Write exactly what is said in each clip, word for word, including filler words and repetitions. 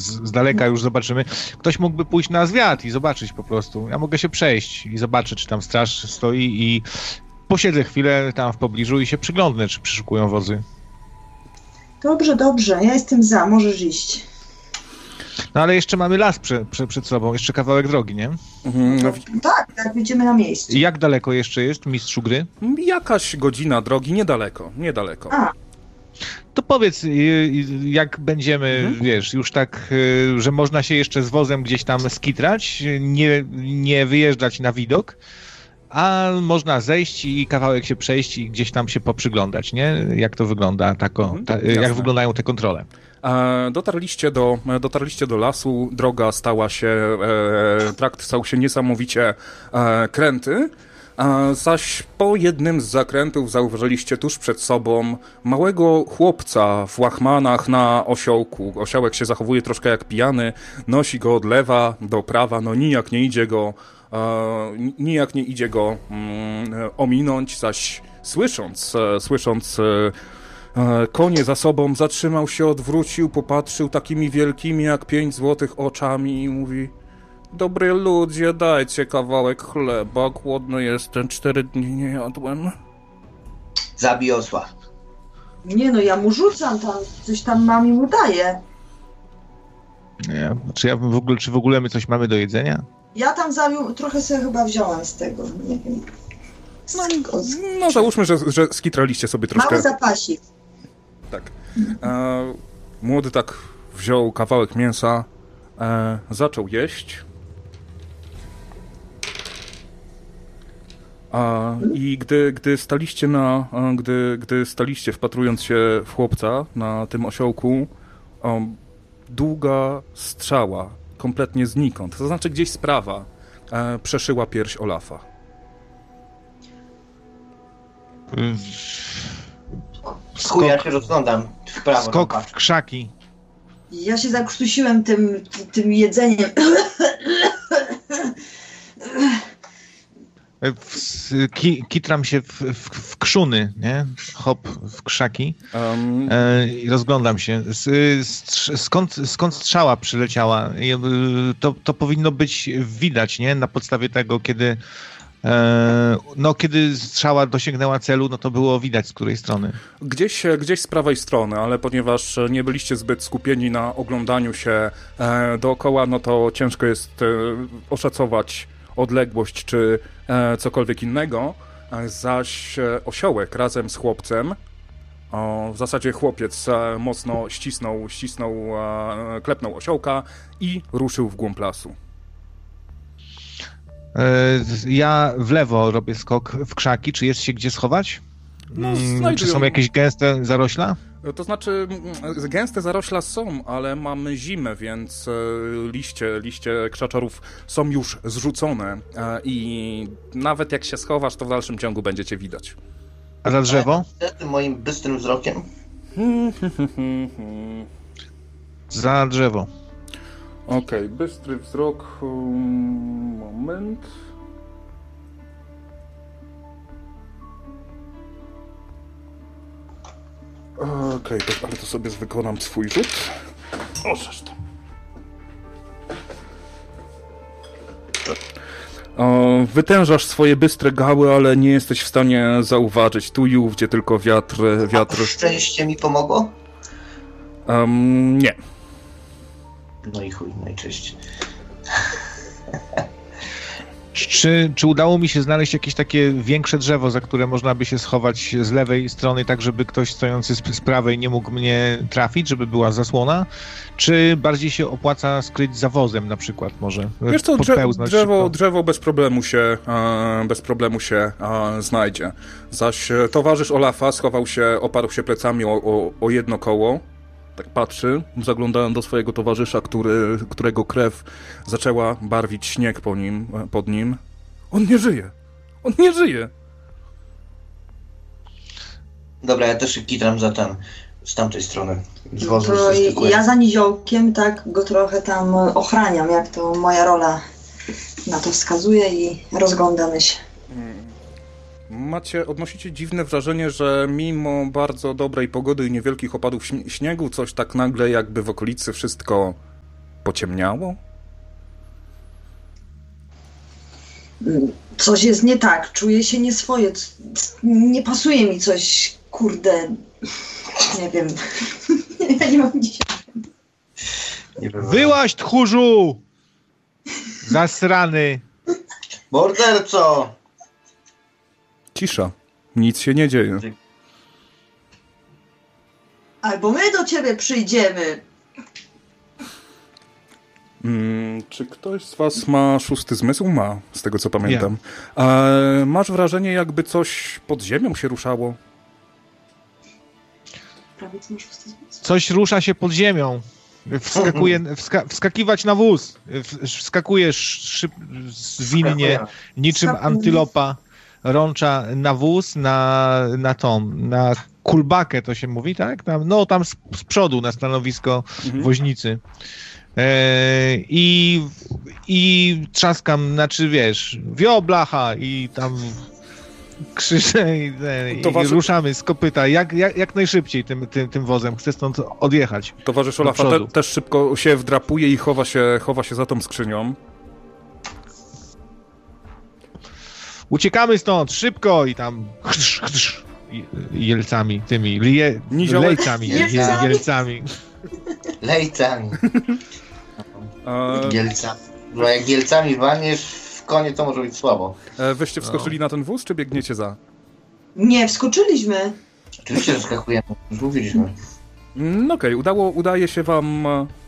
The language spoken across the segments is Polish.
z, z daleka już zobaczymy. Ktoś mógłby pójść na zwiat i zobaczyć po prostu. Ja mogę się przejść i zobaczyć, czy tam straż stoi i posiedzę chwilę tam w pobliżu i się przyglądnę, czy przyszukują wozy. Dobrze, dobrze, ja jestem za, możesz iść. No ale jeszcze mamy las prze, prze, przed sobą, jeszcze kawałek drogi, nie? Mhm, no, tak, tak, będziemy na miejscu. I jak daleko jeszcze jest, mistrzu gry? Jakaś godzina drogi, niedaleko, niedaleko. A. To powiedz, jak będziemy, mhm. wiesz, już tak, że można się jeszcze z wozem gdzieś tam skitrać, nie, nie wyjeżdżać na widok, a można zejść i kawałek się przejść i gdzieś tam się poprzyglądać, nie? Jak to wygląda, tako, ta, jak wyglądają te kontrole. Dotarliście do, dotarliście do lasu, droga stała się, e, trakt stał się niesamowicie e, kręty, a zaś po jednym z zakrętów zauważyliście tuż przed sobą małego chłopca w łachmanach na osiołku. Osiołek się zachowuje troszkę jak pijany, nosi go od lewa do prawa, no nijak nie idzie go, e, nijak nie idzie go mm, ominąć, zaś słysząc, e, słysząc e, konie za sobą, zatrzymał się, odwrócił, popatrzył takimi wielkimi jak pięć złotych oczami i mówi: dobry ludzie, dajcie kawałek chleba, głodny jestem, cztery dni nie jadłem. Zabij osła. Nie no, ja mu rzucam tam, coś tam mam i mu daję. Nie, czy ja w ogóle, czy w ogóle my coś mamy do jedzenia? Ja tam zabił, trochę sobie chyba wziąłem z tego, nie wiem. Z no, no załóżmy, że, że skitraliście sobie troszkę. Mały zapasik. Tak. E, młody tak wziął kawałek mięsa, e, zaczął jeść. A, I gdy, gdy staliście na, gdy, gdy staliście wpatrując się w chłopca na tym osiołku, um, długa strzała, kompletnie znikąd, to znaczy gdzieś z prawa, e, przeszyła pierś Olafa. Skok, ja się rozglądam w prawo. Skok w krzaki. Ja się zakrztusiłem tym, tym jedzeniem. Ki, kitram się w, w, w krzuny, nie? Hop, w krzaki. Um. E, I rozglądam się. Skąd, skąd strzała przyleciała? To, to powinno być widać, nie? Na podstawie tego, kiedy no, kiedy strzała dosięgnęła celu, no to było widać z której strony. Gdzieś, gdzieś z prawej strony, ale ponieważ nie byliście zbyt skupieni na oglądaniu się e, dookoła, no to ciężko jest e, oszacować odległość czy e, cokolwiek innego, e, zaś e, osiołek razem z chłopcem, o, w zasadzie chłopiec e, mocno ścisnął, ścisnął e, klepnął osiołka i ruszył w głąb lasu. Ja w lewo robię skok w krzaki. Czy jest się gdzie schować? No, czy są jakieś gęste zarośla? To znaczy, gęste zarośla są, ale mamy zimę, więc liście, liście krzaczorów są już zrzucone i nawet jak się schowasz, to w dalszym ciągu będziecie widać. A za drzewo? Wtedy moim bystrym wzrokiem? Za drzewo. Okej, okay, bystry wzrok, um, moment. Okej, okay, ale to sobie wykonam swój rzut. O, zresztą. O, wytężasz swoje bystre gały, ale nie jesteś w stanie zauważyć tu i ówdzie tylko wiatr... wiatr... A szczęście mi pomogło? Um, nie. No i chuj, najczęściej. Czy, czy udało mi się znaleźć jakieś takie większe drzewo, za które można by się schować z lewej strony, tak żeby ktoś stojący z, z prawej nie mógł mnie trafić, żeby była zasłona? Czy bardziej się opłaca skryć za wozem na przykład może? Wiesz co, drzewo, drzewo, drzewo bez problemu się, e, bez problemu się e, znajdzie. Zaś towarzysz Olafa schował się, oparł się plecami o, o, o jedno koło. Tak patrzy, zaglądałem do swojego towarzysza, który, którego krew zaczęła barwić śnieg po nim, pod nim. On nie żyje! On nie żyje! Dobra, ja też się kitram za tam, z tamtej strony. Z wozu, to ja za niziołkiem tak go trochę tam ochraniam, jak to moja rola na to wskazuje i rozglądamy się. Macie, odnosicie dziwne wrażenie, że mimo bardzo dobrej pogody i niewielkich opadów śniegu, coś tak nagle jakby w okolicy wszystko pociemniało? Coś jest nie tak, czuję się nieswoje, nie pasuje mi coś, kurde, nie wiem, ja nie mam dzisiaj. Wyłaź, tchórzu! Zasrany! Morderco! Cisza. Nic się nie dzieje. Albo my do ciebie przyjdziemy. Hmm, czy ktoś z was ma szósty zmysł? Ma, z tego co pamiętam. E, masz wrażenie, jakby coś pod ziemią się ruszało? Prawie co masz szósty zmysł? Coś rusza się pod ziemią. Wskakuje, wska, wskakiwać na wóz. Wskakujesz szyb, zwinnie, niczym antylopa, rącza na wóz, na, na tą, na kulbakę to się mówi, tak? Tam, no tam z, z przodu na stanowisko mhm. woźnicy. E, i, I trzaskam, znaczy wiesz, wio blacha i tam krzyczę i, i Towarzy... ruszamy z kopyta jak, jak, jak najszybciej tym, tym, tym wozem. Chcę stąd odjechać. Towarzysz Olafa te, też szybko się wdrapuje i chowa się, chowa się za tą skrzynią. Uciekamy stąd, szybko! I tam chrz, chrz, jelcami, tymi lie, lejcami, jelcami. Lejcami. Gielcami. Bo jak gielcami walniesz w konie, to może być słabo. E, wyście wskoczyli no. na ten wóz, czy biegniecie za? Nie, wskoczyliśmy. Oczywiście, że skakujemy. Już mówiliśmy. No okej, okay. Udało, udaje się wam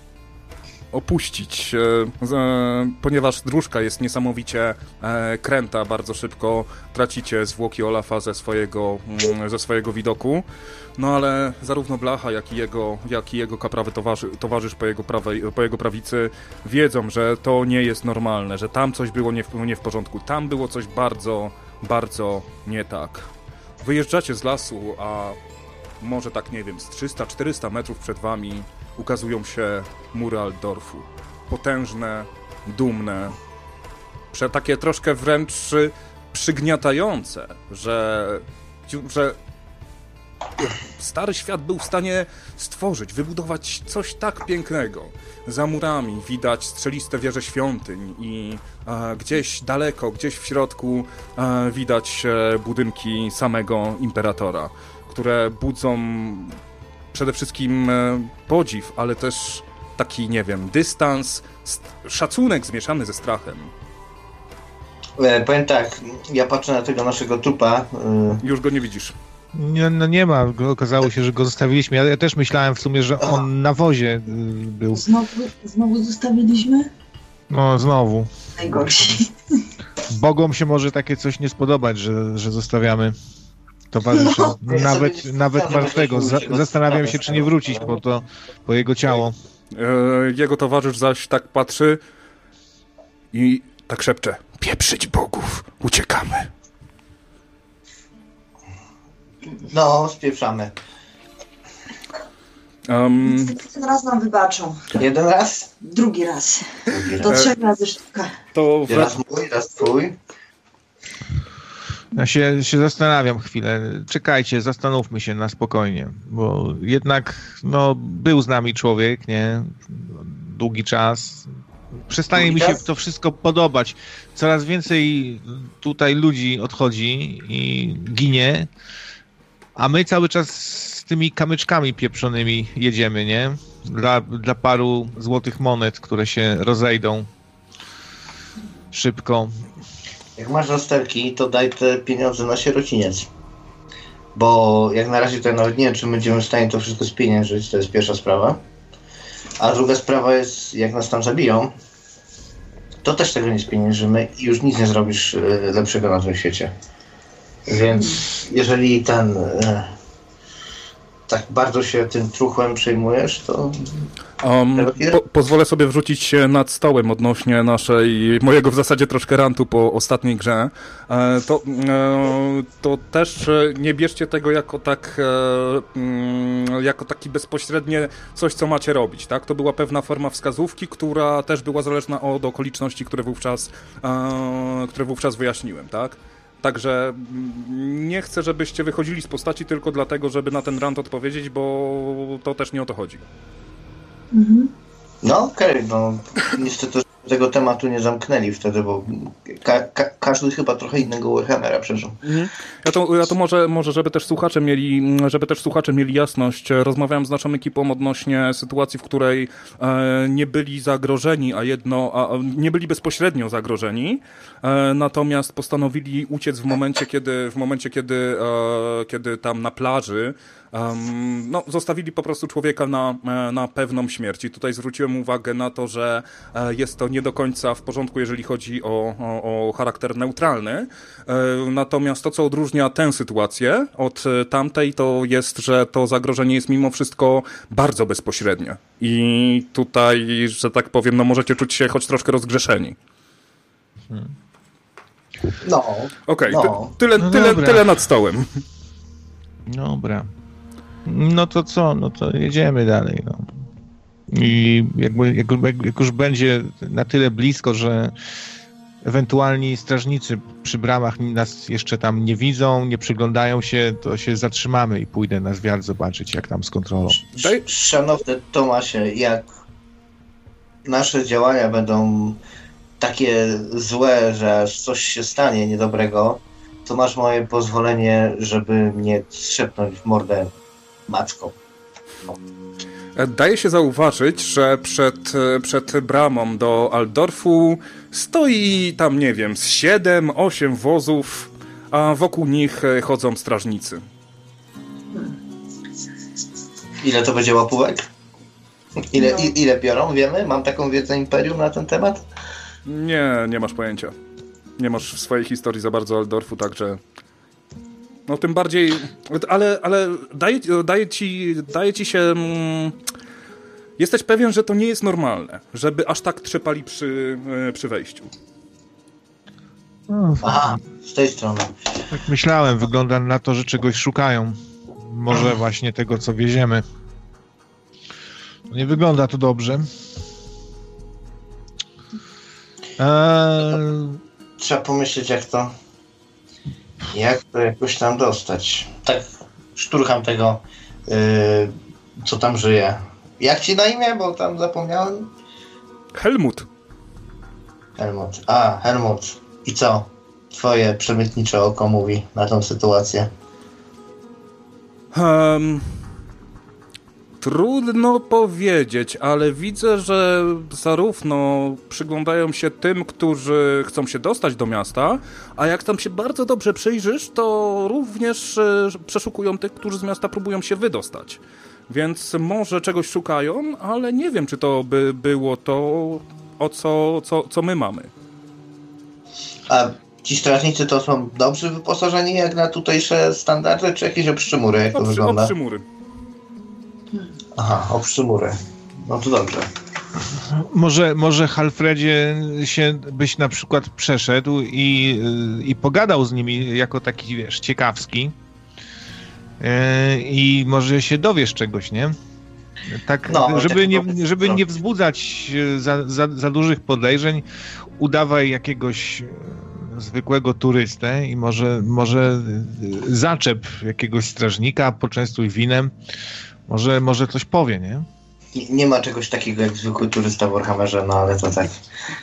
opuścić, e, e, ponieważ dróżka jest niesamowicie e, kręta, bardzo szybko tracicie zwłoki Olafa ze swojego, mm, ze swojego widoku, no ale zarówno Blacha, jak i jego, jak i jego kaprawy towarzy, towarzysz po jego, prawej, po jego prawicy wiedzą, że to nie jest normalne, że tam coś było nie w, nie w porządku, tam było coś bardzo, bardzo nie tak. Wyjeżdżacie z lasu, a może tak, nie wiem, z trzysta czterysta metrów przed wami ukazują się mury Altdorfu. Potężne, dumne, prze, takie troszkę wręcz przygniatające, że, że stary świat był w stanie stworzyć, wybudować coś tak pięknego. Za murami widać strzeliste wieże świątyń i e, gdzieś daleko, gdzieś w środku e, widać e, budynki samego imperatora, które budzą przede wszystkim podziw, ale też taki, nie wiem, dystans, szacunek zmieszany ze strachem. E, powiem tak, ja patrzę na tego naszego trupa. Y... Już go nie widzisz. Nie, no nie ma, okazało się, że go zostawiliśmy. Ja, ja też myślałem w sumie, że on na wozie był. Znowu, znowu zostawiliśmy? No, znowu. Najgorsi. Bogom się może takie coś nie spodobać, że, że zostawiamy towarzysza, no, nawet, ja nawet martwego. Za, zastanawiam się, czy nie wrócić po to, po jego ciało. E, jego towarzysz zaś tak patrzy i tak szepcze: pieprzyć bogów, uciekamy. No, spieprzamy. Um, Ten raz nam wybaczą. Jeden raz? Drugi raz. Do trzech razy sztuka. To raz mój, raz twój. Ja się, się zastanawiam chwilę. Czekajcie, zastanówmy się na spokojnie, bo jednak no, był z nami człowiek, nie? Długi czas. Przestaje Długi mi się czas? to wszystko podobać. Coraz więcej tutaj ludzi odchodzi i ginie, a my cały czas z tymi kamyczkami pieprzonymi jedziemy, nie? Dla, dla paru złotych monet, które się rozejdą szybko. Jak masz rozterki, to daj te pieniądze na sierociniec. Bo jak na razie to ja nawet nie wiem, czy będziemy w stanie to wszystko spieniężyć, to jest pierwsza sprawa. A druga sprawa jest, jak nas tam zabiją, to też tego nie spieniężymy i już nic nie zrobisz lepszego na tym świecie. Więc jeżeli ten tak bardzo się tym truchłem przejmujesz, to... Um, po, pozwolę sobie wrzucić się nad stołem odnośnie naszej, mojego w zasadzie troszkę rantu po ostatniej grze. E, to, e, to też nie bierzcie tego jako tak, e, jako taki bezpośrednie coś, co macie robić, tak? To była pewna forma wskazówki, która też była zależna od okoliczności, które wówczas, e, które wówczas wyjaśniłem, tak? Także nie chcę, żebyście wychodzili z postaci tylko dlatego, żeby na ten rant odpowiedzieć, bo to też nie o to chodzi. Mhm. No okej, okay, no niestety tego tematu nie zamknęli wtedy, bo ka- ka- każdy chyba trochę innego Warhammera przeżył. Mhm. Ja to, ja to może, może żeby też słuchacze mieli, żeby też słuchacze mieli jasność, rozmawiałem z naszą ekipą odnośnie sytuacji, w której e, nie byli zagrożeni, a jedno, a, nie byli bezpośrednio zagrożeni, e, natomiast postanowili uciec w momencie, kiedy, w momencie, kiedy, e, kiedy tam na plaży Um, no, zostawili po prostu człowieka na, na pewną śmierć. I tutaj zwróciłem uwagę na to, że jest to nie do końca w porządku, jeżeli chodzi o, o, o charakter neutralny. Natomiast to, co odróżnia tę sytuację od tamtej, to jest, że to zagrożenie jest mimo wszystko bardzo bezpośrednie. I tutaj, że tak powiem, no możecie czuć się choć troszkę rozgrzeszeni. Hmm. No. Okej, okay, no. ty, tyle, no tyle, tyle nad stołem. Dobra. No to co? No to jedziemy dalej. No. I jakby, jak, jak już będzie na tyle blisko, że ewentualni strażnicy przy bramach nas jeszcze tam nie widzą, nie przyglądają się, to się zatrzymamy i pójdę na zwiat zobaczyć, jak tam z kontrolą. Daj. Szanowny Tomasie, jak nasze działania będą takie złe, że aż coś się stanie niedobrego, to masz moje pozwolenie, żeby mnie strzepnąć w mordę macką. No. Daje się zauważyć, że przed, przed bramą do Altdorfu stoi tam, nie wiem, z siedem, osiem wozów, a wokół nich chodzą strażnicy. Ile to będzie łapówek? Ile, no. i, ile biorą, wiemy? Mam taką wiedzę Imperium na ten temat? Nie, nie masz pojęcia. Nie masz w swojej historii za bardzo Altdorfu, także... No tym bardziej... Ale, ale daje, daje, ci, daje ci się... Mm, jesteś pewien, że to nie jest normalne, żeby aż tak trzepali przy, przy wejściu. No, aha, z tej strony. Tak myślałem, wygląda na to, że czegoś szukają. Może właśnie tego, co wieziemy. Nie wygląda to dobrze. Eee... Trzeba pomyśleć, jak to jak to jakoś tam dostać. Tak szturcham tego, yy, co tam żyje. Jak ci na imię, bo tam zapomniałem? Helmut. Helmut. A, Helmut. I co? Twoje przemytnicze oko mówi na tą sytuację. Um, trudno powiedzieć, ale widzę, że zarówno przyglądają się tym, którzy chcą się dostać do miasta, a jak tam się bardzo dobrze przyjrzysz, to również przeszukują tych, którzy z miasta próbują się wydostać. Więc może czegoś szukają, ale nie wiem, czy to by było to, o co, co, co my mamy. A ci strażnicy to są dobrze wyposażeni jak na tutejsze standardy, czy jakieś obszczymury? Jak to Obszy, wygląda? Obszczymury. Aha, obszczymury. No to dobrze. Może, może Halfredzie się byś na przykład przeszedł i, i pogadał z nimi jako taki, wiesz, ciekawski. I może się dowiesz czegoś, nie? Tak, no, żeby, nie, żeby nie wzbudzać za, za, za dużych podejrzeń, udawaj jakiegoś zwykłego turystę i może, może zaczep jakiegoś strażnika, poczęstuj winem, może, może coś powie, nie? Nie, nie ma czegoś takiego jak zwykły turysta w Warhammerze, no ale to tak...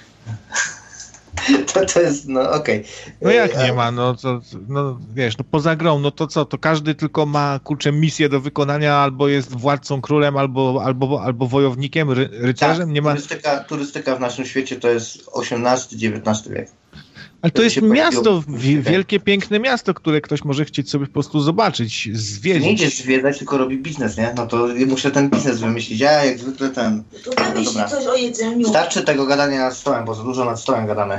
To, to jest, no okej. Okay. No jak nie ma, no to, no wiesz, no poza grą, no to co, to każdy tylko ma, kurczę, misję do wykonania, albo jest władcą, królem, albo, albo, albo wojownikiem, ry, rycerzem, tak, nie ma... Turystyka, turystyka w naszym świecie to jest osiemnasty dziewiętnasty wiek. Ale to, to jest miasto, wielkie, piękne miasto, które ktoś może chcieć sobie po prostu zobaczyć, zwiedzić. Nie idziesz zwiedzać, tylko robi biznes, nie? No to muszę ten biznes wymyślić, a jak zwykle ten... To wymyśl no, coś o jedzeniu. Starczy tego gadania nad stołem, bo za dużo nad stołem gadamy.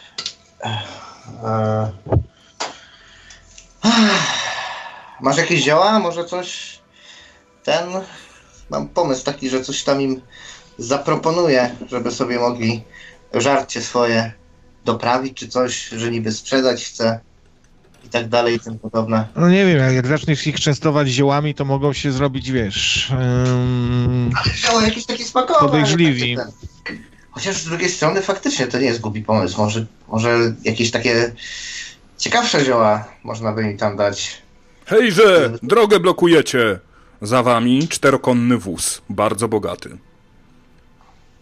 Masz jakieś zioła? Może coś... Ten... Mam pomysł taki, że coś tam im zaproponuję, żeby sobie mogli żarcie swoje doprawić, czy coś, że niby sprzedać chce i tak dalej i tym podobne. No nie wiem, jak, jak zaczniesz ich częstować ziołami, to mogą się zrobić, wiesz... Um, Ale zioła jakieś takie smakowe. Podejrzliwi. Tak, chociaż z drugiej strony faktycznie to nie jest głupi pomysł. Może, może jakieś takie ciekawsze zioła można by im tam dać. Hejże! Drogę blokujecie! Za wami czterokonny wóz, bardzo bogaty.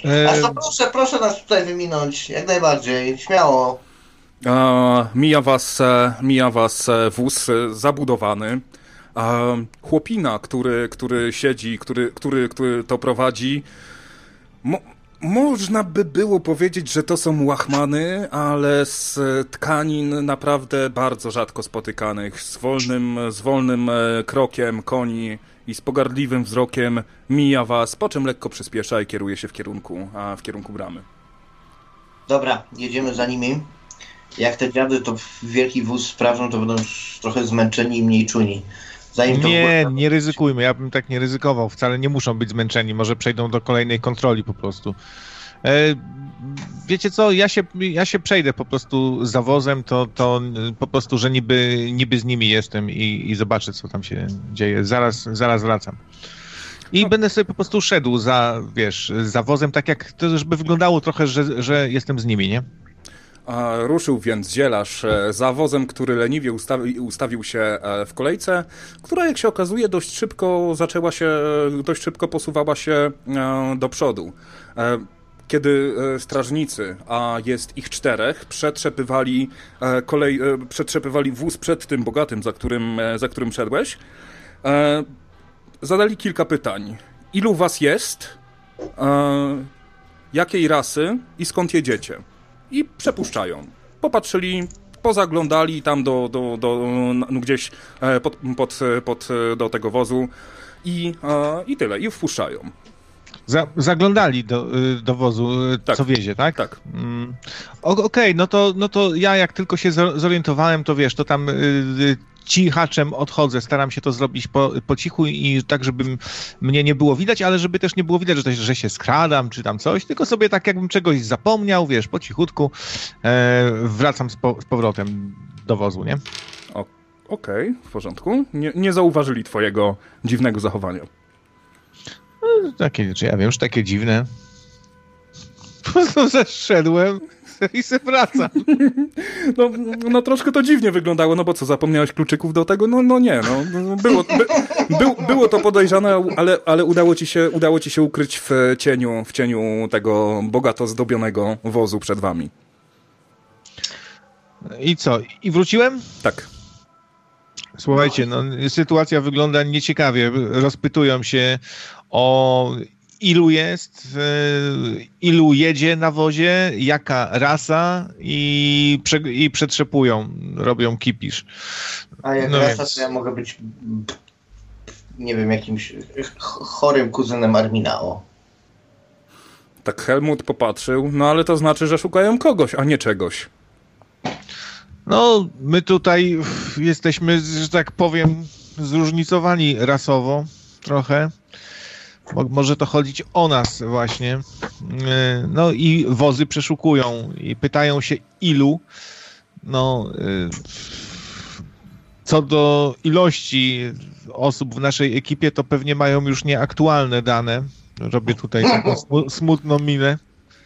E... A to proszę, proszę nas tutaj wyminąć, jak najbardziej, śmiało. E, mija was, e, mija was e, wóz e, zabudowany. E, chłopina, który, który siedzi, który, który, który to prowadzi, mo, można by było powiedzieć, że to są łachmany, ale z tkanin naprawdę bardzo rzadko spotykanych, z wolnym, z wolnym e, krokiem koni i z pogardliwym wzrokiem mija was, po czym lekko przyspiesza i kieruje się w kierunku, a w kierunku bramy. Dobra, jedziemy za nimi. Jak te dziady to wielki wóz sprawdzą, to będą już trochę zmęczeni i mniej czujni. Zanim to nie, ogóle... nie ryzykujmy, ja bym tak nie ryzykował. Wcale nie muszą być zmęczeni, może przejdą do kolejnej kontroli po prostu. E, wiecie co, ja się, ja się przejdę po prostu za wozem, to, to po prostu, że niby, niby z nimi jestem i, i zobaczę, co tam się dzieje. Zaraz, zaraz wracam. I no. będę sobie po prostu szedł za, wiesz, za wozem, tak jak to, żeby wyglądało trochę, że, że jestem z nimi, nie? A ruszył więc zielarz za wozem, który leniwie ustawi, ustawił się w kolejce, która, jak się okazuje, dość szybko zaczęła się, dość szybko posuwała się do przodu. Kiedy strażnicy, a jest ich czterech, przetrzepywali, kolej, przetrzepywali wóz przed tym bogatym, za którym, za którym szedłeś, zadali kilka pytań. Ilu was jest? Jakiej rasy? I skąd jedziecie? I przepuszczają. Popatrzyli, pozaglądali tam do, do, do, no gdzieś pod, pod, pod, do tego wozu i, i tyle. I wpuszczają. Za, zaglądali do, do wozu, tak. Co wiezie, tak? Tak. Mm. Okej, okay, no, to, no to ja jak tylko się zorientowałem, to wiesz, to tam y, cichaczem odchodzę, staram się to zrobić po, po cichu i tak, żeby mnie nie było widać, ale żeby też nie było widać, że, to, że się skradam czy tam coś, tylko sobie tak jakbym czegoś zapomniał, wiesz, po cichutku e, wracam z, po, z powrotem do wozu, nie? Okej, okay, w porządku. Nie, nie zauważyli twojego dziwnego zachowania. No, takie, czy ja wiem, że takie dziwne. Po prostu zeszedłem i se wracam. No, no troszkę to dziwnie wyglądało, no bo co, zapomniałeś kluczyków do tego? No, no nie, no. Było, by, by, było to podejrzane, ale, ale udało ci się, udało ci się ukryć w cieniu, w cieniu tego bogato zdobionego wozu przed wami. I co? I wróciłem? Tak. Słuchajcie, no, sytuacja wygląda nieciekawie. Rozpytują się o ilu jest, ilu jedzie na wozie, jaka rasa i, prze, i przetrzepują, robią kipisz. A jak no rasa, więc... to ja mogę być, nie wiem, jakimś chorym kuzynem Arminao. Tak Helmut popatrzył, no ale to znaczy, że szukają kogoś, a nie czegoś. No, my tutaj jesteśmy, że tak powiem, zróżnicowani rasowo trochę. Może to chodzić o nas właśnie. No i wozy przeszukują i pytają się ilu. No, co do ilości osób w naszej ekipie, to pewnie mają już nieaktualne dane. Robię tutaj taką smutną minę.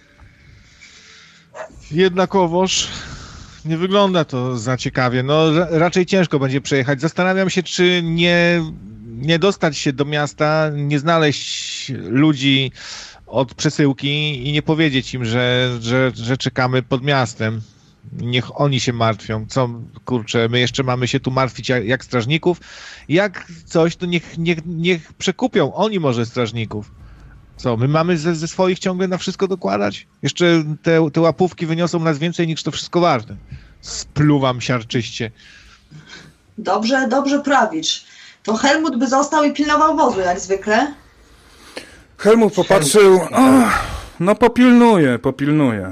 Jednakowoż nie wygląda to za ciekawie. No raczej ciężko będzie przejechać. Zastanawiam się, czy nie, nie dostać się do miasta, nie znaleźć ludzi od przesyłki i nie powiedzieć im, że, że, że czekamy pod miastem. Niech oni się martwią. Co, kurczę, my jeszcze mamy się tu martwić jak, jak strażników. Jak coś, to niech, niech, niech przekupią oni może strażników. Co, my mamy ze, ze swoich ciągle na wszystko dokładać? Jeszcze te, te łapówki wyniosą nas więcej niż to wszystko warte. Spluwam siarczyście. Dobrze, dobrze prawisz. To Helmut by został i pilnował wozu, jak zwykle. Helmut popatrzył. Ach, no popilnuje, popilnuje.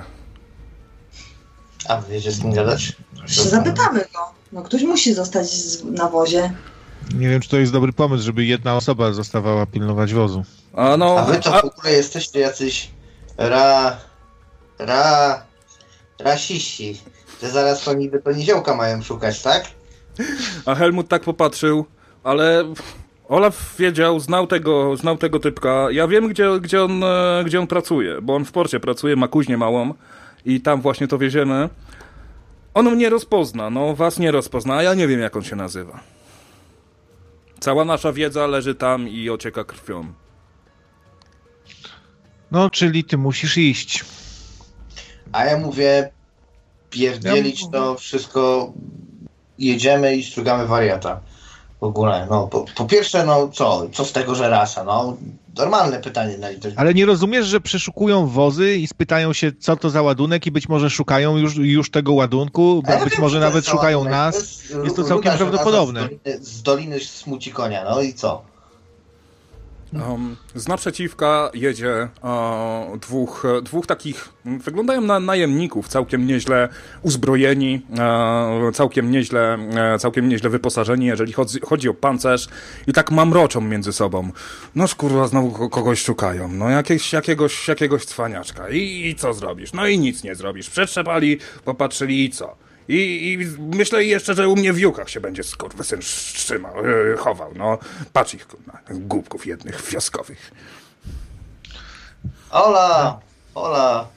A wy wiecie z kim gadać? Zapytamy go. No ktoś musi zostać z, na wozie. Nie wiem, czy to jest dobry pomysł, żeby jedna osoba zostawała pilnować wozu. A, no, a wy to a... w ogóle jesteście jacyś ra... ra... rasiści. Że zaraz to niby to niziołka mają szukać, tak? A Helmut tak popatrzył, ale Olaf wiedział, znał tego, znał tego typka. Ja wiem, gdzie, gdzie, on, gdzie on pracuje, bo on w porcie pracuje, ma kuźnię małą i tam właśnie to wieziemy. On mnie rozpozna, no was nie rozpozna, a ja nie wiem, jak on się nazywa. Cała nasza wiedza leży tam i ocieka krwią. No, czyli ty musisz iść. A ja mówię, pierdzielić ja... to wszystko, jedziemy i ściągamy wariata. W ogóle, no, po, po pierwsze, no co, co z tego, że rasa, no, normalne pytanie na litość. Ale nie rozumiesz, że przeszukują wozy i spytają się, co to za ładunek i być może szukają już, już tego ładunku, bo ja być wiem, może nawet szukają ładunek. nas. Jest, jest to całkiem prawdopodobne. Z doliny, z doliny Smucikonia, no i co? Um, z naprzeciwka jedzie uh, dwóch, dwóch takich, wyglądają na najemników, całkiem nieźle uzbrojeni, uh, całkiem nieźle, uh, całkiem nieźle wyposażeni, jeżeli chodzi, chodzi o pancerz i tak mamroczą między sobą. No kurwa, znowu kogoś szukają, no jakiegoś, jakiegoś, jakiegoś cwaniaczka. I, I co zrobisz? No i nic nie zrobisz. Przetrzepali, popatrzyli i co? I, I myślę jeszcze, że u mnie w Jukach się będzie skurwysyn trzymał, yy, chował, no. Patrz ich, kurwa, głupków jednych wioskowych. Ola, Ola,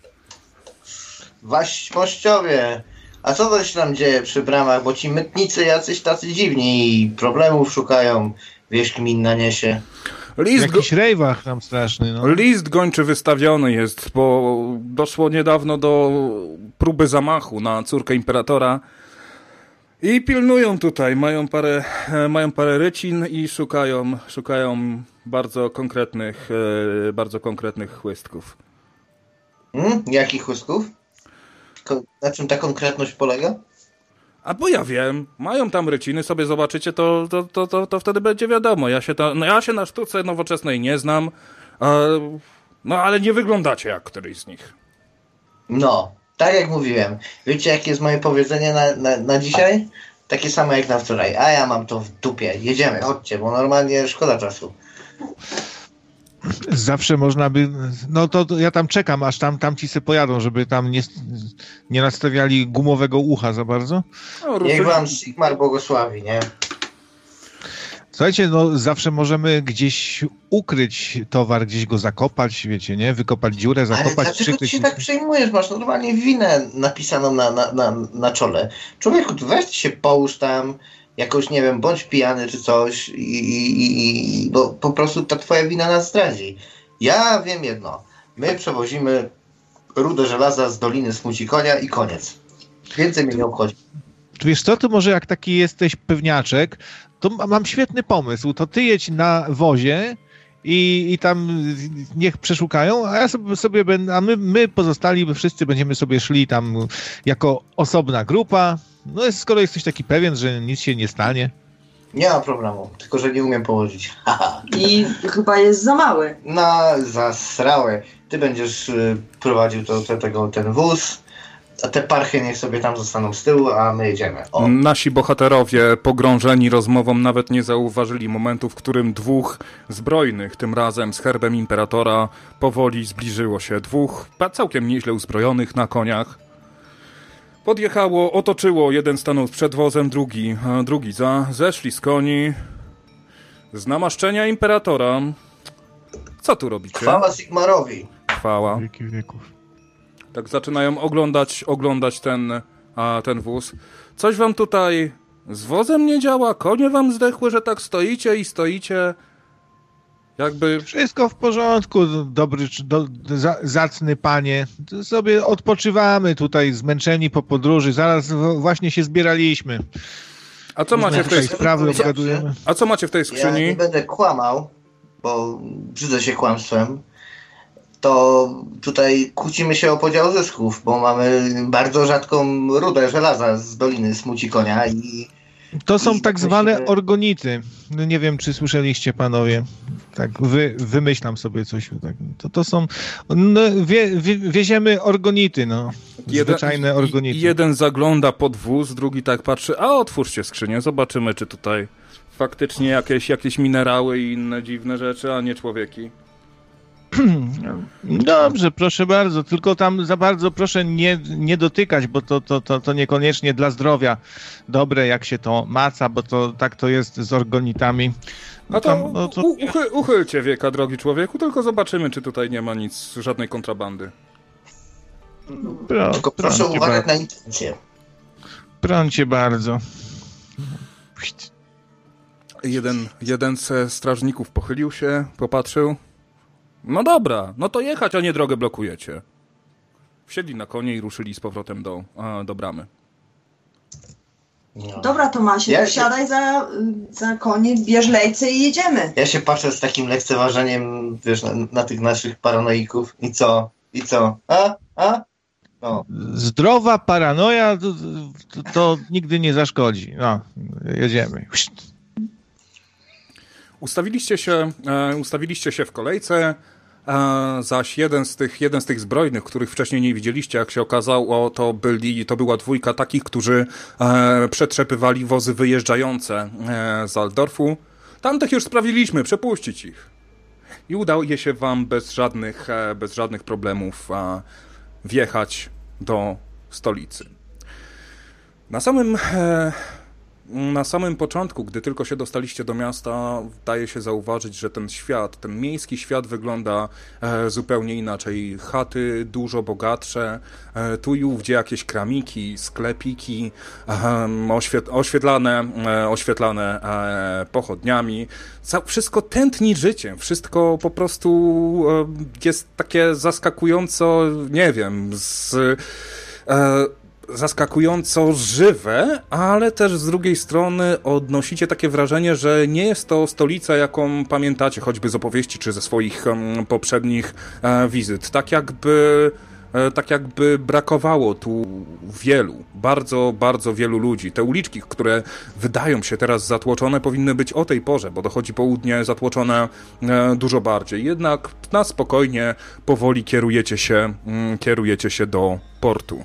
Waśmościowie, a co to się tam dzieje przy bramach, bo ci mytnicy jacyś tacy dziwni i problemów szukają, wieść mi naniesie. List w jakichś go... rejwach tam straszny, no. List gończy wystawiony jest, bo doszło niedawno do próby zamachu na córkę imperatora i pilnują tutaj, mają parę, mają parę rycin i szukają, szukają bardzo konkretnych, bardzo konkretnych chłystków. Hmm? Jakich chłystków? Ko- na czym ta konkretność polega? A bo ja wiem, mają tam ryciny, sobie zobaczycie, to, to, to, to, to wtedy będzie wiadomo. Ja się, to, no ja się na sztuce nowoczesnej nie znam, e, no ale nie wyglądacie jak któryś z nich. No, tak jak mówiłem. Wiecie, jakie jest moje powiedzenie na, na, na dzisiaj? Takie samo jak na wczoraj. A ja mam to w dupie. Jedziemy, chodźcie, bo normalnie szkoda czasu. Zawsze można by... No to, to ja tam czekam, aż tam, tam ci se pojadą, żeby tam nie, nie nastawiali gumowego ucha za bardzo. No, niech wam Sigmar błogosławi, nie? Słuchajcie, no zawsze możemy gdzieś ukryć towar, gdzieś go zakopać, wiecie, nie? Wykopać dziurę, zakopać... Ale dlaczego ty się tak przejmujesz? Masz normalnie winę napisaną na, na, na, na czole. Człowieku, tu weź się połóż tam, jakoś, nie wiem, bądź pijany czy coś, i, i, i, bo po prostu ta twoja wina nas zdradzi. Ja wiem jedno. My przewozimy rudę żelaza z Doliny Smucikonia i koniec. Więcej mnie nie obchodzi. Wiesz co, to może jak taki jesteś pewniaczek, to mam świetny pomysł. To ty jedź na wozie i, i tam niech przeszukają, a ja sobie, sobie będę, a my, my pozostali wszyscy będziemy sobie szli tam jako osobna grupa. No skoro jesteś taki pewien, że nic się nie stanie. Nie ma problemu, tylko że nie umiem położyć. I chyba jest za mały. No, zasrały. Ty będziesz y, prowadził to, to, tego, ten wóz, a te parchy niech sobie tam zostaną z tyłu, a my jedziemy. O. Nasi bohaterowie, pogrążeni rozmową, nawet nie zauważyli momentu, w którym dwóch zbrojnych, tym razem z herbem imperatora, powoli zbliżyło się. Dwóch całkiem nieźle uzbrojonych na koniach. Podjechało, otoczyło, jeden stanął przed wozem, drugi, a drugi za, zeszli z koni. Z namaszczenia imperatora. Co tu robicie? Chwała Sigmarowi. Chwała. Wieki wieków. Tak zaczynają oglądać, oglądać ten, a, ten wóz. Coś wam tutaj z wozem nie działa? Konie wam zdechły, że tak stoicie i stoicie? Jakby... Wszystko w porządku, dobry, do, za, zacny panie. Sobie odpoczywamy tutaj, zmęczeni po podróży. Zaraz właśnie się zbieraliśmy. A co macie w tej sprawy obgadujemy? A co macie w tej skrzyni? Ja nie będę kłamał, bo brzydzę się kłamstwem. To tutaj kłócimy się o podział zysków, bo mamy bardzo rzadką rudę żelaza z Doliny Smucikonia i... To są tak zwane orgonity. No nie wiem, czy słyszeliście panowie. Tak, wy, wymyślam sobie coś. Tak. To, to są... No, wie, wie, wieziemy orgonity, no. Zwyczajne jeden, orgonity. Jeden zagląda pod wóz, drugi tak patrzy, a otwórzcie skrzynię, zobaczymy, czy tutaj faktycznie jakieś, jakieś minerały i inne dziwne rzeczy, a nie człowieki. Dobrze, proszę bardzo, tylko tam za bardzo proszę nie, nie dotykać, bo to, to, to, to niekoniecznie dla zdrowia dobre, jak się to maca, bo to tak to jest z orgonitami. No a to, tam, no to... Uchy, uchylcie wieka, drogi człowieku, tylko zobaczymy, czy tutaj nie ma nic, żadnej kontrabandy. Pro, tylko proszę uważać na intencje. Prącie bardzo. Jeden, jeden ze strażników pochylił się, popatrzył. No dobra, no to jechać, a nie drogę blokujecie. Wsiedli na konie i ruszyli z powrotem do, do bramy. No. Dobra, Tomasie, Ja to się... siadaj za, za konie, bierz lejce i jedziemy. Ja się patrzę z takim lekceważeniem, wiesz, na, na tych naszych paranoików. I co? I co? A? A? No. Zdrowa paranoja to, to, to nigdy nie zaszkodzi. No, jedziemy. Ustawiliście się, e, ustawiliście się w kolejce, e, zaś jeden z tych, jeden z tych zbrojnych, których wcześniej nie widzieliście, jak się okazało, to, byli, to była dwójka takich, którzy e, przetrzepywali wozy wyjeżdżające e, z Altdorfu. Tamtych już sprawiliśmy, przepuścić ich. I udało się wam bez żadnych, e, bez żadnych problemów e, wjechać do stolicy. Na samym... E, Na samym początku, gdy tylko się dostaliście do miasta, daje się zauważyć, że ten świat, ten miejski świat wygląda e, zupełnie inaczej. Chaty dużo bogatsze, e, tu i ówdzie jakieś kramiki, sklepiki, e, oświet, oświetlane, e, oświetlane e, pochodniami. Ca- wszystko tętni życiem, wszystko po prostu e, jest takie zaskakująco, nie wiem, z... E, zaskakująco żywe, ale też z drugiej strony odnosicie takie wrażenie, że nie jest to stolica, jaką pamiętacie choćby z opowieści czy ze swoich um, poprzednich e, wizyt. Tak jakby, e, tak jakby brakowało tu wielu, bardzo, bardzo wielu ludzi. Te uliczki, które wydają się teraz zatłoczone, powinny być o tej porze, bo dochodzi południe, zatłoczone e, dużo bardziej. Jednak na spokojnie, powoli kierujecie się, mm, kierujecie się do portu.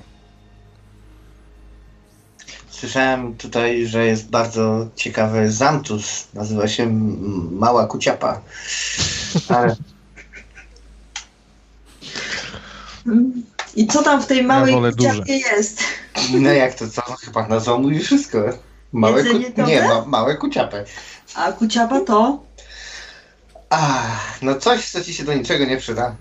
Słyszałem tutaj, że jest bardzo ciekawy zamtus. Nazywa się Mała Kuciapa. Ale... I co tam w tej małej ja kuciapie jest? No jak to co? Chyba nazwa mówi wszystko. Małe, ku... Nie, ma, małe kuciapy. A kuciapa to? Ach, no coś, co ci się do niczego nie przyda.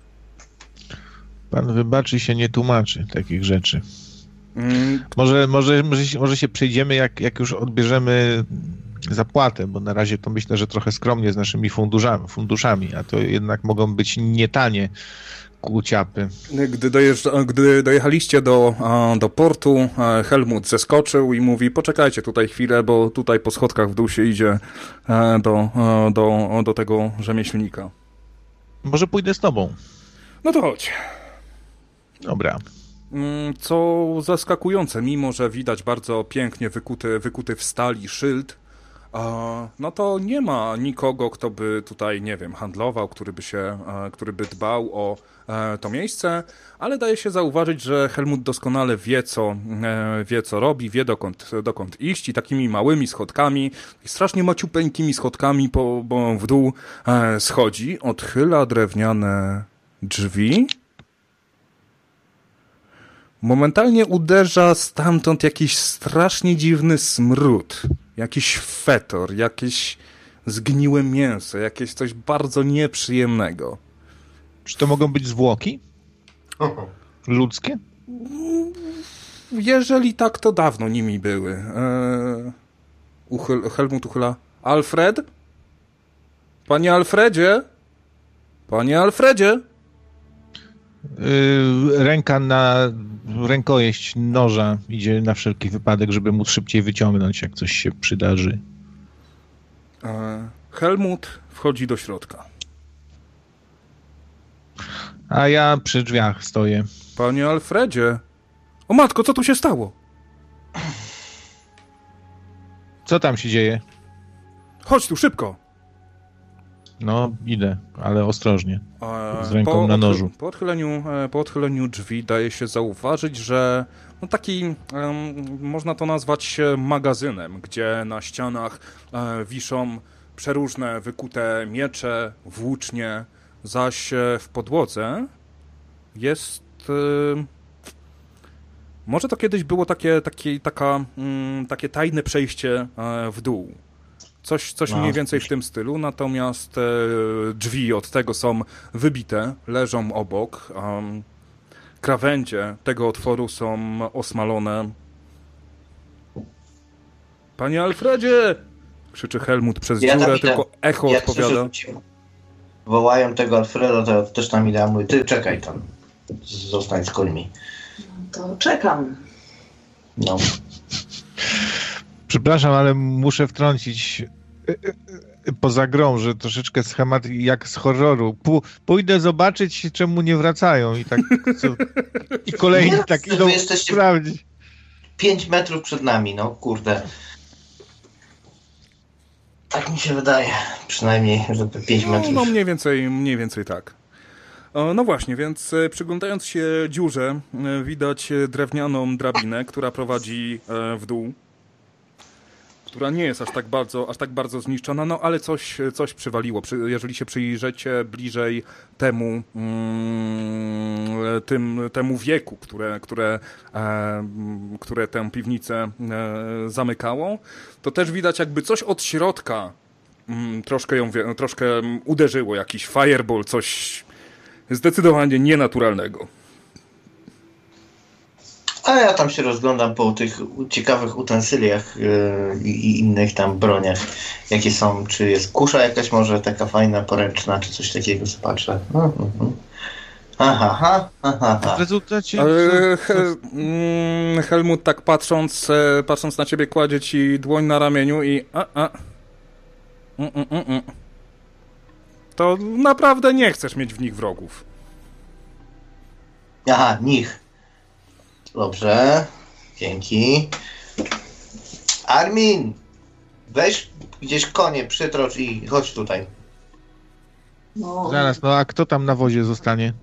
Pan wybaczy, się nie tłumaczy takich rzeczy. Mm. Może, może, może, może się przejdziemy, jak, jak już odbierzemy zapłatę, bo na razie to myślę, że trochę skromnie z naszymi funduszami, funduszami, a to jednak mogą być nietanie kuciapy. Gdy, dojeżdża, gdy dojechaliście do, do portu, Helmut zeskoczył i mówi: poczekajcie tutaj chwilę, bo tutaj po schodkach w dół się idzie do, do, do tego rzemieślnika. Może pójdę z tobą. No to chodź. Dobra. Co zaskakujące, mimo że widać bardzo pięknie wykuty, wykuty w stali szyld, no to nie ma nikogo, kto by tutaj, nie wiem, handlował, który by się, który by dbał o to miejsce, ale daje się zauważyć, że Helmut doskonale wie, co, wie, co robi, wie dokąd, dokąd iść i takimi małymi schodkami, strasznie maciupeńkimi schodkami po, bo w dół schodzi, odchyla drewniane drzwi. Momentalnie uderza stamtąd jakiś strasznie dziwny smród, jakiś fetor, jakieś zgniłe mięso, jakieś coś bardzo nieprzyjemnego. Czy to mogą być zwłoki? Ludzkie? Jeżeli tak, to dawno nimi były. Eee, uchyl, Helmut uchyla. Alfred? Panie Alfredzie? Panie Alfredzie? Yy, ręka na rękojeść noża idzie na wszelki wypadek, żeby móc szybciej wyciągnąć, jak coś się przydarzy. E, Helmut wchodzi do środka. A ja przy drzwiach stoję. Panie Alfredzie! O matko, co tu się stało? Co tam się dzieje? Chodź tu, szybko! No, idę, ale ostrożnie. Z ręką po na nożu. Po odchyleniu, po odchyleniu drzwi daje się zauważyć, że no taki, um, można to nazwać magazynem, gdzie na ścianach e, wiszą przeróżne wykute miecze, włócznie, zaś w podłodze jest... E, może to kiedyś było takie, takie, taka, mm, takie tajne przejście e, w dół. Coś, coś mniej więcej w tym stylu, natomiast e, drzwi od tego są wybite, leżą obok. Um, krawędzie tego otworu są osmalone. Panie Alfredzie! Krzyczy Helmut przez ja dziurę, tylko echo ja odpowiada. wołają tego Alfredo, to ja też tam idę, mówię, ty czekaj tam, zostań z końmi. To czekam. No. Przepraszam, ale muszę wtrącić poza grą, że troszeczkę schemat jak z horroru. P- pójdę zobaczyć, czemu nie wracają i tak co, i kolejni nie, tak idą sprawdzić. Pięć metrów przed nami, no kurde. Tak mi się wydaje, przynajmniej, że te pięć metrów. No, no mniej więcej, mniej więcej tak. No właśnie, więc przyglądając się dziurze, widać drewnianą drabinę, która prowadzi w dół, która nie jest aż tak bardzo, aż tak bardzo zniszczona, no ale coś, coś przywaliło. Jeżeli się przyjrzycie bliżej temu, tym, temu wieku, które, które, które tę piwnicę zamykało, to też widać jakby coś od środka troszkę ją, troszkę uderzyło, jakiś fireball, coś zdecydowanie nienaturalnego. A ja tam się rozglądam po tych ciekawych utensyliach yy, i innych tam broniach, jakie są. Czy jest kusza jakaś może taka fajna, poręczna, czy coś takiego, zobaczę. Uh-huh. Aha, aha, aha. W rezultacie... Ale Hel- Helmut tak patrząc, patrząc na ciebie kładzie ci dłoń na ramieniu i a, a. Mm, mm, mm. To naprawdę nie chcesz mieć w nich wrogów. Aha, nich. Dobrze, dzięki. Armin, weź gdzieś konie, przytrocz i chodź tutaj. No. Zaraz, no a kto tam na wozie zostanie?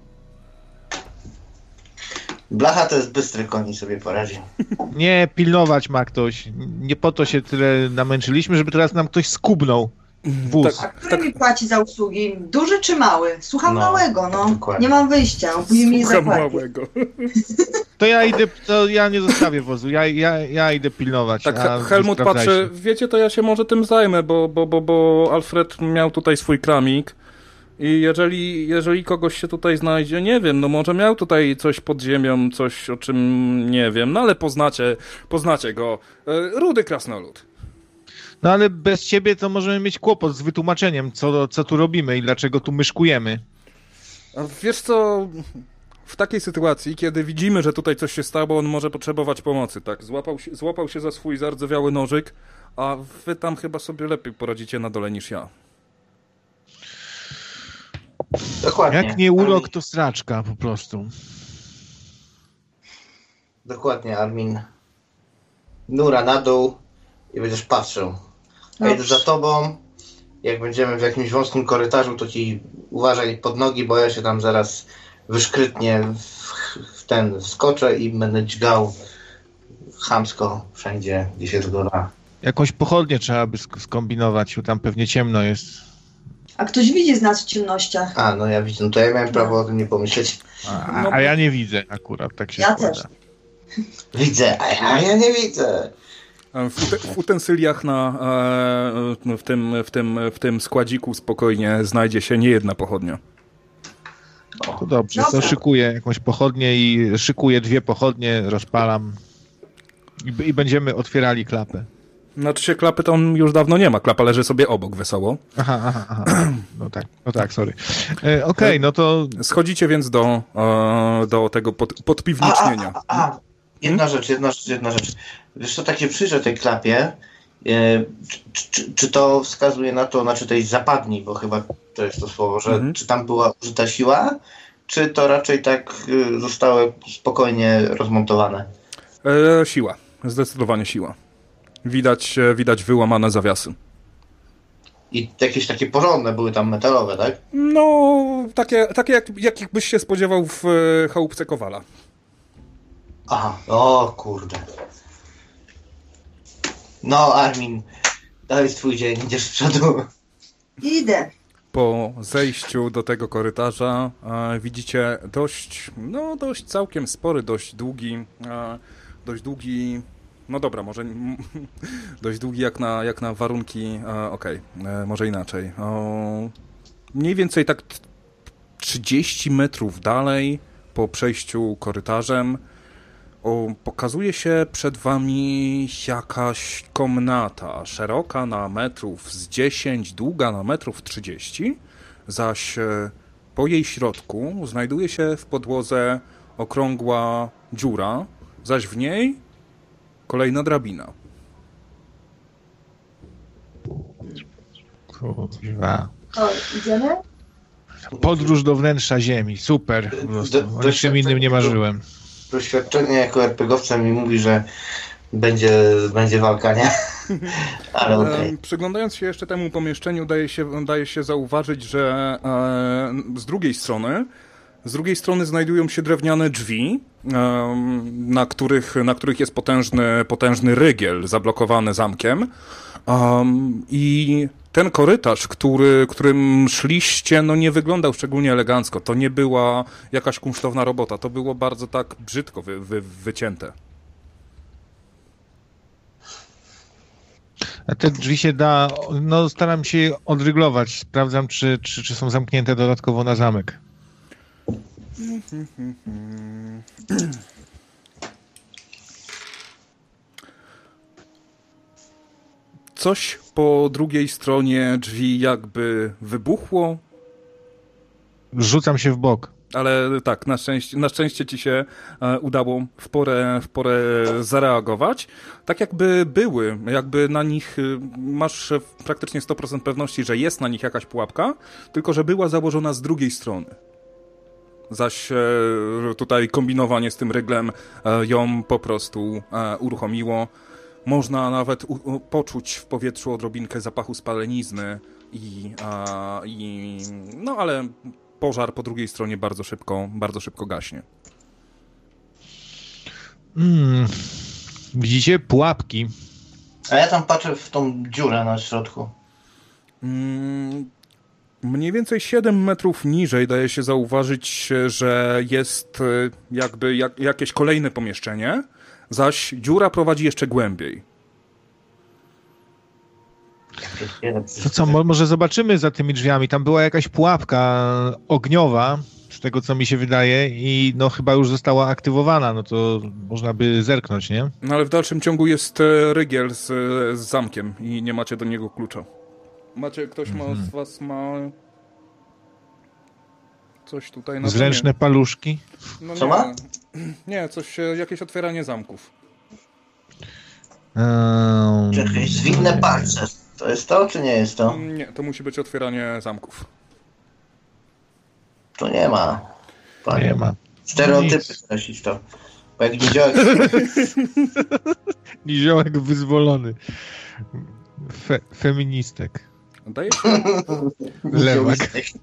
Blacha to jest bystry koń i sobie poradzi. Nie, pilnować ma ktoś. Nie po to się tyle namęczyliśmy, żeby teraz nam ktoś skubnął wóz. A kto mi płaci za usługi? Duży czy mały? Słucham No, małego, no. dokładnie. Nie mam wyjścia, on później mnie Słucham zapłaci. małego. To ja idę, to ja nie zostawię wozu, ja, ja, ja idę pilnować. Tak, a Helmut wy patrzy, sprawdzajcie. wiecie, to ja się może tym zajmę, bo, bo, bo, bo Alfred miał tutaj swój kramik i jeżeli, jeżeli kogoś się tutaj znajdzie, nie wiem, no może miał tutaj coś pod ziemią, coś o czym nie wiem, no ale poznacie, poznacie go. Rudy krasnolud. No ale bez ciebie to możemy mieć kłopot z wytłumaczeniem, co, co tu robimy i dlaczego tu myszkujemy. A wiesz co, w takiej sytuacji, kiedy widzimy, że tutaj coś się stało, on może potrzebować pomocy, tak? Złapał się, złapał się za swój zardzewiały nożyk, a wy tam chyba sobie lepiej poradzicie na dole niż ja. Dokładnie. Jak nie urok, to straczka po prostu. Dokładnie, Armin. Nura na dół i będziesz patrzył. Ja idę za tobą. Jak będziemy w jakimś wąskim korytarzu, to ci uważaj pod nogi, bo ja się tam zaraz wyszkrytnie w, w ten wskoczę i będę dźgał chamsko wszędzie, gdzie się zgoda. Jakąś pochodnię trzeba by sk- skombinować, bo tam pewnie ciemno jest. A ktoś widzi z nas w ciemnościach. A, no ja widzę, no to ja miałem prawo o tym nie pomyśleć. A, a, a ja nie widzę akurat, tak się Ja składa. też. Widzę, a ja, ja nie widzę. W, ute, w utensyliach na, e, w, tym, w, tym, w tym składziku spokojnie znajdzie się niejedna pochodnia. To dobrze, to Dobra. szykuję jakąś pochodnię i szykuję dwie pochodnie, rozpalam i, i będziemy otwierali klapę. Znaczy się klapy tam już dawno nie ma, klapa leży sobie obok wesoło. Aha, aha, aha. No tak, no tak, sorry. E, Okej, okay, no to... Schodzicie więc do, e, do tego pod, podpiwnicznienia. A, a, a. Jedna hmm? rzecz, jedna rzecz, jedna rzecz. Wiesz co, tak się przyjrzę tej klapie, e, czy, czy, czy to wskazuje na to, znaczy tej zapadni, bo chyba to jest to słowo, że mhm. czy tam była użyta siła, czy to raczej tak y, zostały spokojnie rozmontowane? E, siła, zdecydowanie siła. Widać, widać wyłamane zawiasy. I jakieś takie porządne były tam metalowe, tak? No, takie, takie jak, jakich byś się spodziewał w e, chałupce Kowala. Aha, o kurde. No Armin, to jest twój dzień, idziesz z przodu. Idę. Po zejściu do tego korytarza e, widzicie dość, no dość całkiem spory, dość długi, e, dość długi, no dobra, może m, dość długi jak na, jak na warunki, e, okej, okay, może inaczej. O, mniej więcej tak trzydzieści metrów dalej po przejściu korytarzem o, pokazuje się przed wami jakaś komnata, szeroka na metrów z dziesięć, długa na metrów trzydzieści, zaś po jej środku znajduje się w podłodze okrągła dziura, zaś w niej kolejna drabina. Kurwa. O, idziemy? Podróż do wnętrza ziemi, super. Po prostu. O niczym innym nie marzyłem. Doświadczenie jako RPGowca mi mówi, że będzie, będzie walka, nie? Ale okej. Okay. Przyglądając się jeszcze temu pomieszczeniu, daje się, daje się zauważyć, że e, z drugiej strony z drugiej strony znajdują się drewniane drzwi, e, na, których, na których jest potężny, potężny rygiel zablokowany zamkiem. Um, I ten korytarz, który, którym szliście, no nie wyglądał szczególnie elegancko. To nie była jakaś kunsztowna robota. To było bardzo tak brzydko wy, wy, wycięte. A te drzwi się da, no staram się je odryglować. Sprawdzam, czy, czy, czy są zamknięte dodatkowo na zamek. Coś po drugiej stronie drzwi jakby wybuchło. Rzucam się w bok. Ale tak, na szczęście, na szczęście ci się e, udało w porę, w porę zareagować. Tak jakby były, jakby na nich, masz praktycznie sto procent pewności, że jest na nich jakaś pułapka, tylko że była założona z drugiej strony. Zaś e, tutaj kombinowanie z tym ryglem e, ją po prostu e, uruchomiło. Można nawet u, u, poczuć w powietrzu odrobinkę zapachu spalenizny i, a, i no ale pożar po drugiej stronie bardzo szybko, bardzo szybko gaśnie. Mm, widzicie? Pułapki. A ja tam patrzę w tą dziurę na środku. Mm, mniej więcej siedem metrów niżej daje się zauważyć, że jest jakby jak, jakieś kolejne pomieszczenie, zaś dziura prowadzi jeszcze głębiej. To co, może zobaczymy za tymi drzwiami. Tam była jakaś pułapka ogniowa, z tego co mi się wydaje, i no chyba już została aktywowana, no to można by zerknąć, nie? No ale w dalszym ciągu jest rygiel z, z zamkiem i nie macie do niego klucza. Macie, ktoś ma, mhm. z was ma coś tutaj na zręczne to, paluszki? No co nie, ma? Nie, coś, jakieś otwieranie zamków. Um... Czekaj, zwinne palce. To jest to, czy nie jest to? Nie, to musi być otwieranie zamków. To nie ma. Panie. Nie ma. Stereotypy stresić to. Bo jak niziołek... Niziołek wyzwolony. Fe, feministek. Daje się... Lewak.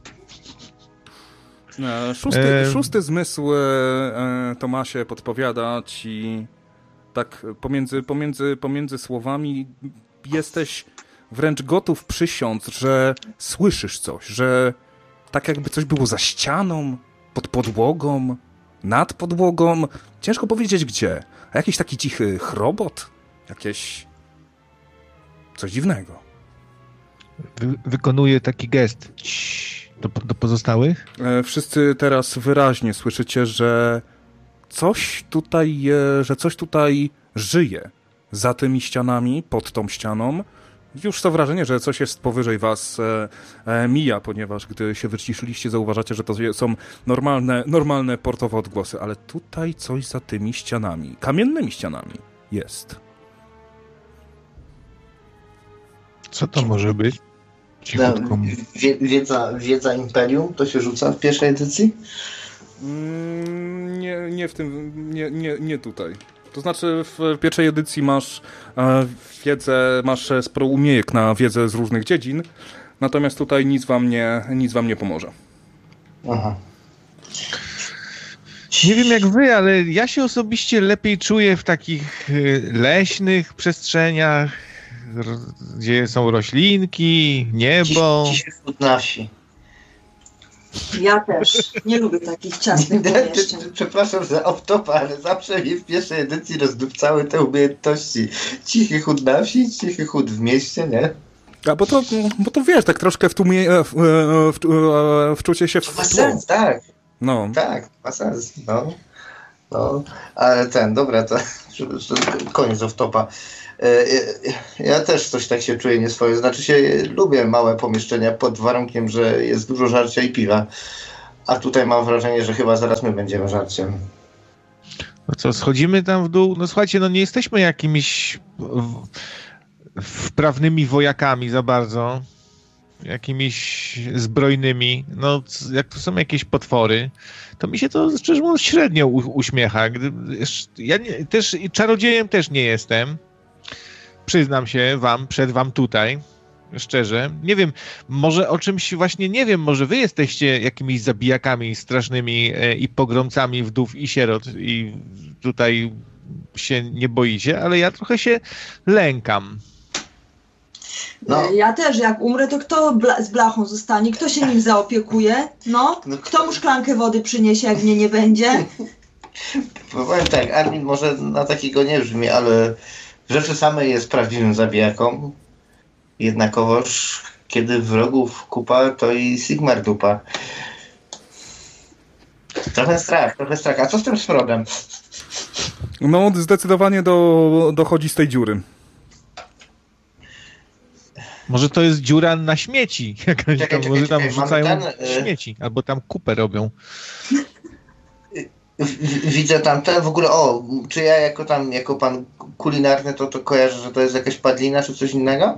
Szósty, e... szósty zmysł e, Tomasie podpowiada ci tak pomiędzy, pomiędzy, pomiędzy słowami jesteś wręcz gotów przysiąc, że słyszysz coś, że tak jakby coś było za ścianą, pod podłogą, nad podłogą. Ciężko powiedzieć gdzie. A jakiś taki cichy chrobot? Jakieś... coś dziwnego. Wy, wykonuje taki gest Cii, do, do pozostałych. E, wszyscy teraz wyraźnie słyszycie, że coś tutaj, e, że coś tutaj żyje za tymi ścianami, pod tą ścianą. Już to wrażenie, że coś jest powyżej was e, e, mija, ponieważ gdy się wyciszyliście, zauważacie, że to są normalne, normalne portowe odgłosy, ale tutaj coś za tymi ścianami, kamiennymi ścianami jest. Co to może być? Cichutko. Wie, wiedza, wiedza Imperium to się rzuca w pierwszej edycji? Mm, nie, nie w tym, nie, nie, nie tutaj. To znaczy w pierwszej edycji masz e, wiedzę, masz sporo umiejek na wiedzę z różnych dziedzin, natomiast tutaj nic wam nie, nic wam nie pomoże. Aha. Nie wiem jak wy, ale ja się osobiście lepiej czuję w takich leśnych przestrzeniach, gdzie są roślinki, niebo. Cichy wschód na wsi. Ja też. Nie lubię takich ciasnych pomieszczeń. Przepraszam za off-topa, ale zawsze mi w pierwszej edycji rozdupcały te umiejętności. Cichy chód na wsi, cichy chód w mieście, nie? A bo to, bo to wiesz, tak troszkę wtłumie, w, w, w, wczucie się w Ma sens, tak. No. Tak, ma sens, no. No, ale ten, dobra, to, to koniec off-topa. Ja też coś tak się czuję nieswoje. Znaczy się, lubię małe pomieszczenia pod warunkiem, że jest dużo żarcia i piwa. A tutaj mam wrażenie, że chyba zaraz my będziemy żarciem. No co, schodzimy tam w dół? No słuchajcie, no nie jesteśmy jakimiś wprawnymi wojakami za bardzo. Jakimiś zbrojnymi. No jak to są jakieś potwory, to mi się to szczerze mówiąc średnio u- uśmiecha. Gdy, ja nie, też czarodziejem też nie jestem. Przyznam się wam, przed wam tutaj, szczerze. Nie wiem, może o czymś właśnie nie wiem, może wy jesteście jakimiś zabijakami strasznymi e, i pogromcami wdów i sierot i tutaj się nie boicie, ale ja trochę się lękam. No. Ja też, jak umrę, to kto bla- z blachą zostanie? Kto się nim zaopiekuje? No? Kto mu szklankę wody przyniesie, jak mnie nie będzie? Powiem tak, Armin może na takiego nie brzmi, ale w rzeczy samej jest prawdziwym zabijaką. Jednakowoż, kiedy wrogów kupa, to i Sigmar dupa. Trochę strach, trochę strach. A co z tym smrodem? No, zdecydowanie do, dochodzi z tej dziury. Może to jest dziura na śmieci. Jakaś Czekaj, tam, czekaj, może tam czekaj, wrzucają ten, y- śmieci, albo tam kupę robią. W- Widzę tam ten w ogóle, o, czy ja jako tam, jako pan kulinarny, to, to kojarzę, że to jest jakaś padlina, czy coś innego?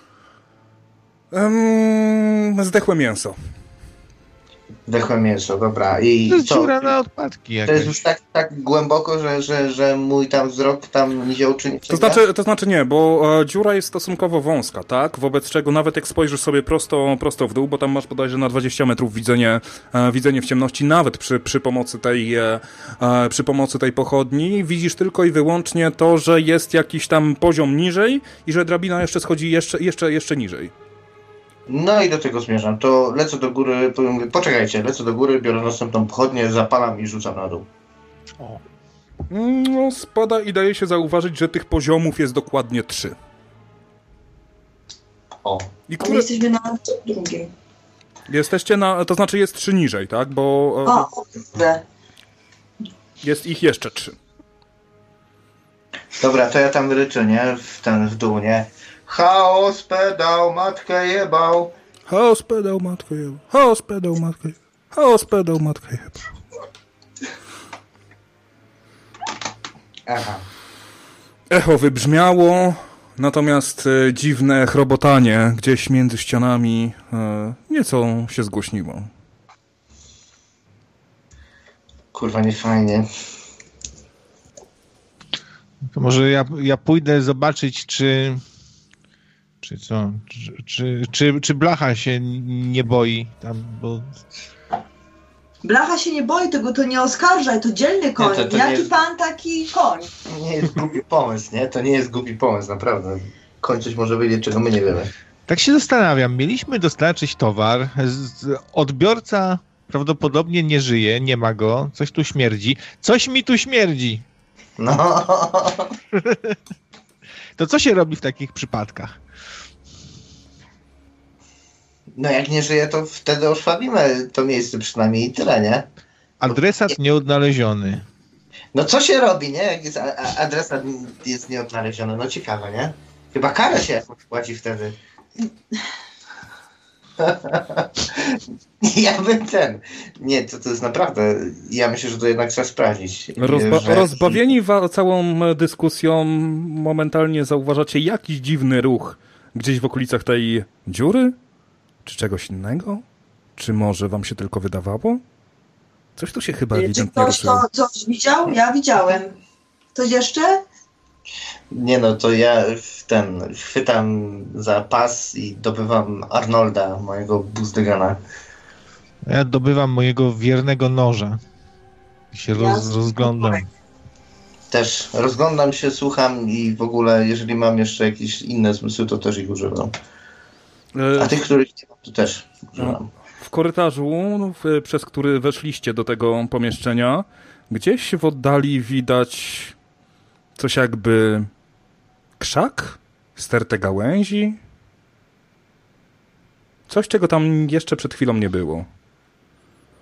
Um, zdechłe mięso. Zdechłe mięso, dobra. I To jest co? dziura na odpadki To jakaś. jest już tak, tak głęboko, że, że, że mój tam wzrok tam nie czy nie To znaczy, to znaczy nie, bo e, dziura jest stosunkowo wąska, tak? Wobec czego nawet jak spojrzysz sobie prosto, prosto w dół, bo tam masz bodajże na dwadzieścia metrów widzenie, e, widzenie w ciemności, nawet przy, przy, pomocy tej, e, e, przy pomocy tej pochodni, widzisz tylko i wyłącznie to, że jest jakiś tam poziom niżej i że drabina jeszcze schodzi jeszcze, jeszcze, jeszcze niżej. No i do tego zmierzam. To lecę do góry, powiem, poczekajcie, lecę do góry, biorę następną pochodnię, zapalam i rzucam na dół. O. No, spada i daje się zauważyć, że tych poziomów jest dokładnie trzy. O. I Ale które... jesteśmy na drugim. Jesteście na... To znaczy jest trzy niżej, tak? Bo O, kurde. jest ich jeszcze trzy. Dobra, to ja tam ryczę, nie? W ten w dół, nie? Chaos pedał, matkę jebał. Chaos pedał, matkę jebał. Chaos pedał, matkę jebał. Chaos pedał, matkę jebał. Aha. Echo wybrzmiało, natomiast e, dziwne chrobotanie gdzieś między ścianami e, nieco się zgłośniło. Kurwa, nie fajnie. To może ja, ja pójdę zobaczyć, czy czy co, czy, czy, czy, czy blacha się nie boi tam, bo... Blacha się nie boi, tego to nie oskarżaj, to dzielny koń. Nie, to- to Jaki nie jest- pan, taki koń. Nie jest głupi pomysł, nie? To nie jest głupi pomysł, naprawdę. Koń coś może wiedzieć, czego my nie wiemy. Tak się zastanawiam, mieliśmy dostarczyć towar, z, odbiorca prawdopodobnie nie żyje, nie ma go, coś tu śmierdzi. Coś mi tu śmierdzi! No. To co się robi w takich przypadkach? No jak nie żyje, to wtedy oszłabimy to miejsce przynajmniej i tyle, nie? Adresat nieodnaleziony. No co się robi, nie? Jak jest a- a- adresat jest nieodnaleziony, no ciekawe, nie? Chyba karę się jakąś płaci wtedy. Ja bym ten... Nie, to, to jest naprawdę... Ja myślę, że to jednak trzeba sprawdzić. Rozba- że... Rozbawieni wa- całą dyskusją momentalnie zauważacie jakiś dziwny ruch gdzieś w okolicach tej dziury? Czy czegoś innego? Czy może wam się tylko wydawało? Coś tu się chyba Czy ewidentnie ktoś ruszyło. to coś widział? Ja widziałem. Ktoś jeszcze? Nie no, to ja w ten... chwytam za pas i dobywam Arnolda, mojego buzdygana. Ja dobywam mojego wiernego noża. I się Ja roz, rozglądam. Też rozglądam się, słucham i w ogóle, jeżeli mam jeszcze jakieś inne zmysły, to też ich używam. A E, tych, których nie mam, to też używam. W korytarzu, w, przez który weszliście do tego pomieszczenia, gdzieś w oddali widać coś jakby krzak, stertę gałęzi. Coś, czego tam jeszcze przed chwilą nie było.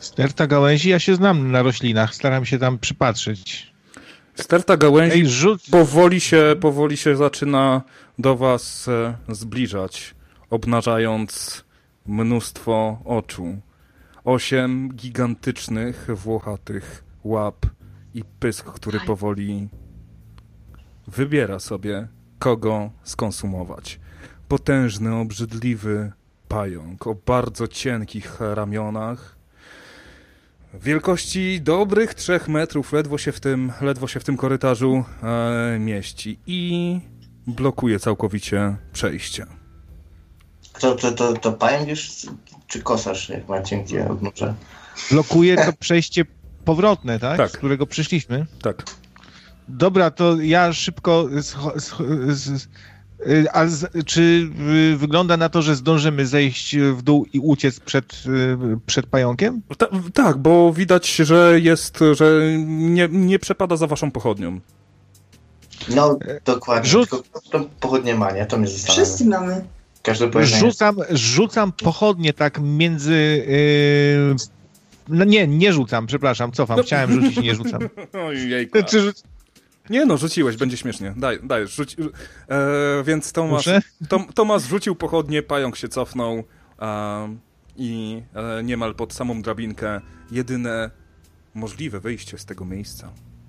Sterta gałęzi, ja się znam na roślinach, staram się tam przypatrzeć. Sterta gałęzi Ej, rzut... powoli, się, powoli się zaczyna do was zbliżać, obnażając mnóstwo oczu. Osiem gigantycznych, włochatych łap i pysk, który powoli wybiera sobie, kogo skonsumować. Potężny, obrzydliwy pająk o bardzo cienkich ramionach, wielkości dobrych trzech metrów, ledwo się w tym, ledwo się w tym korytarzu e, mieści i blokuje całkowicie przejście. To, to, to, to pająk już, czy kosarz, jak ma cienkie odnóże? Blokuje to przejście powrotne, tak? Tak. Z którego przyszliśmy? Tak. Dobra, to ja szybko... Scho- scho- z, a z, czy wygląda na to, że zdążymy zejść w dół i uciec przed, przed pająkiem? Ta, tak, bo widać, że jest, że nie, nie przepada za waszą pochodnią. No, dokładnie. Rzut... Tylko to pochodnie ma, nie? To mnie zastanawia. Wszyscy mamy. Każdy pojedynek. Rzucam, rzucam pochodnie tak między... Yy... No nie, nie rzucam, przepraszam, cofam. Chciałem rzucić i nie rzucam. Ojejku. Czy rzuc... Nie no, rzuciłeś, będzie śmiesznie. Daj, dajesz, rzuć. E, więc Tomasz, Tom, Tomasz rzucił pochodnie, pająk się cofnął e, i e, niemal pod samą drabinkę jedyne możliwe wyjście z tego miejsca.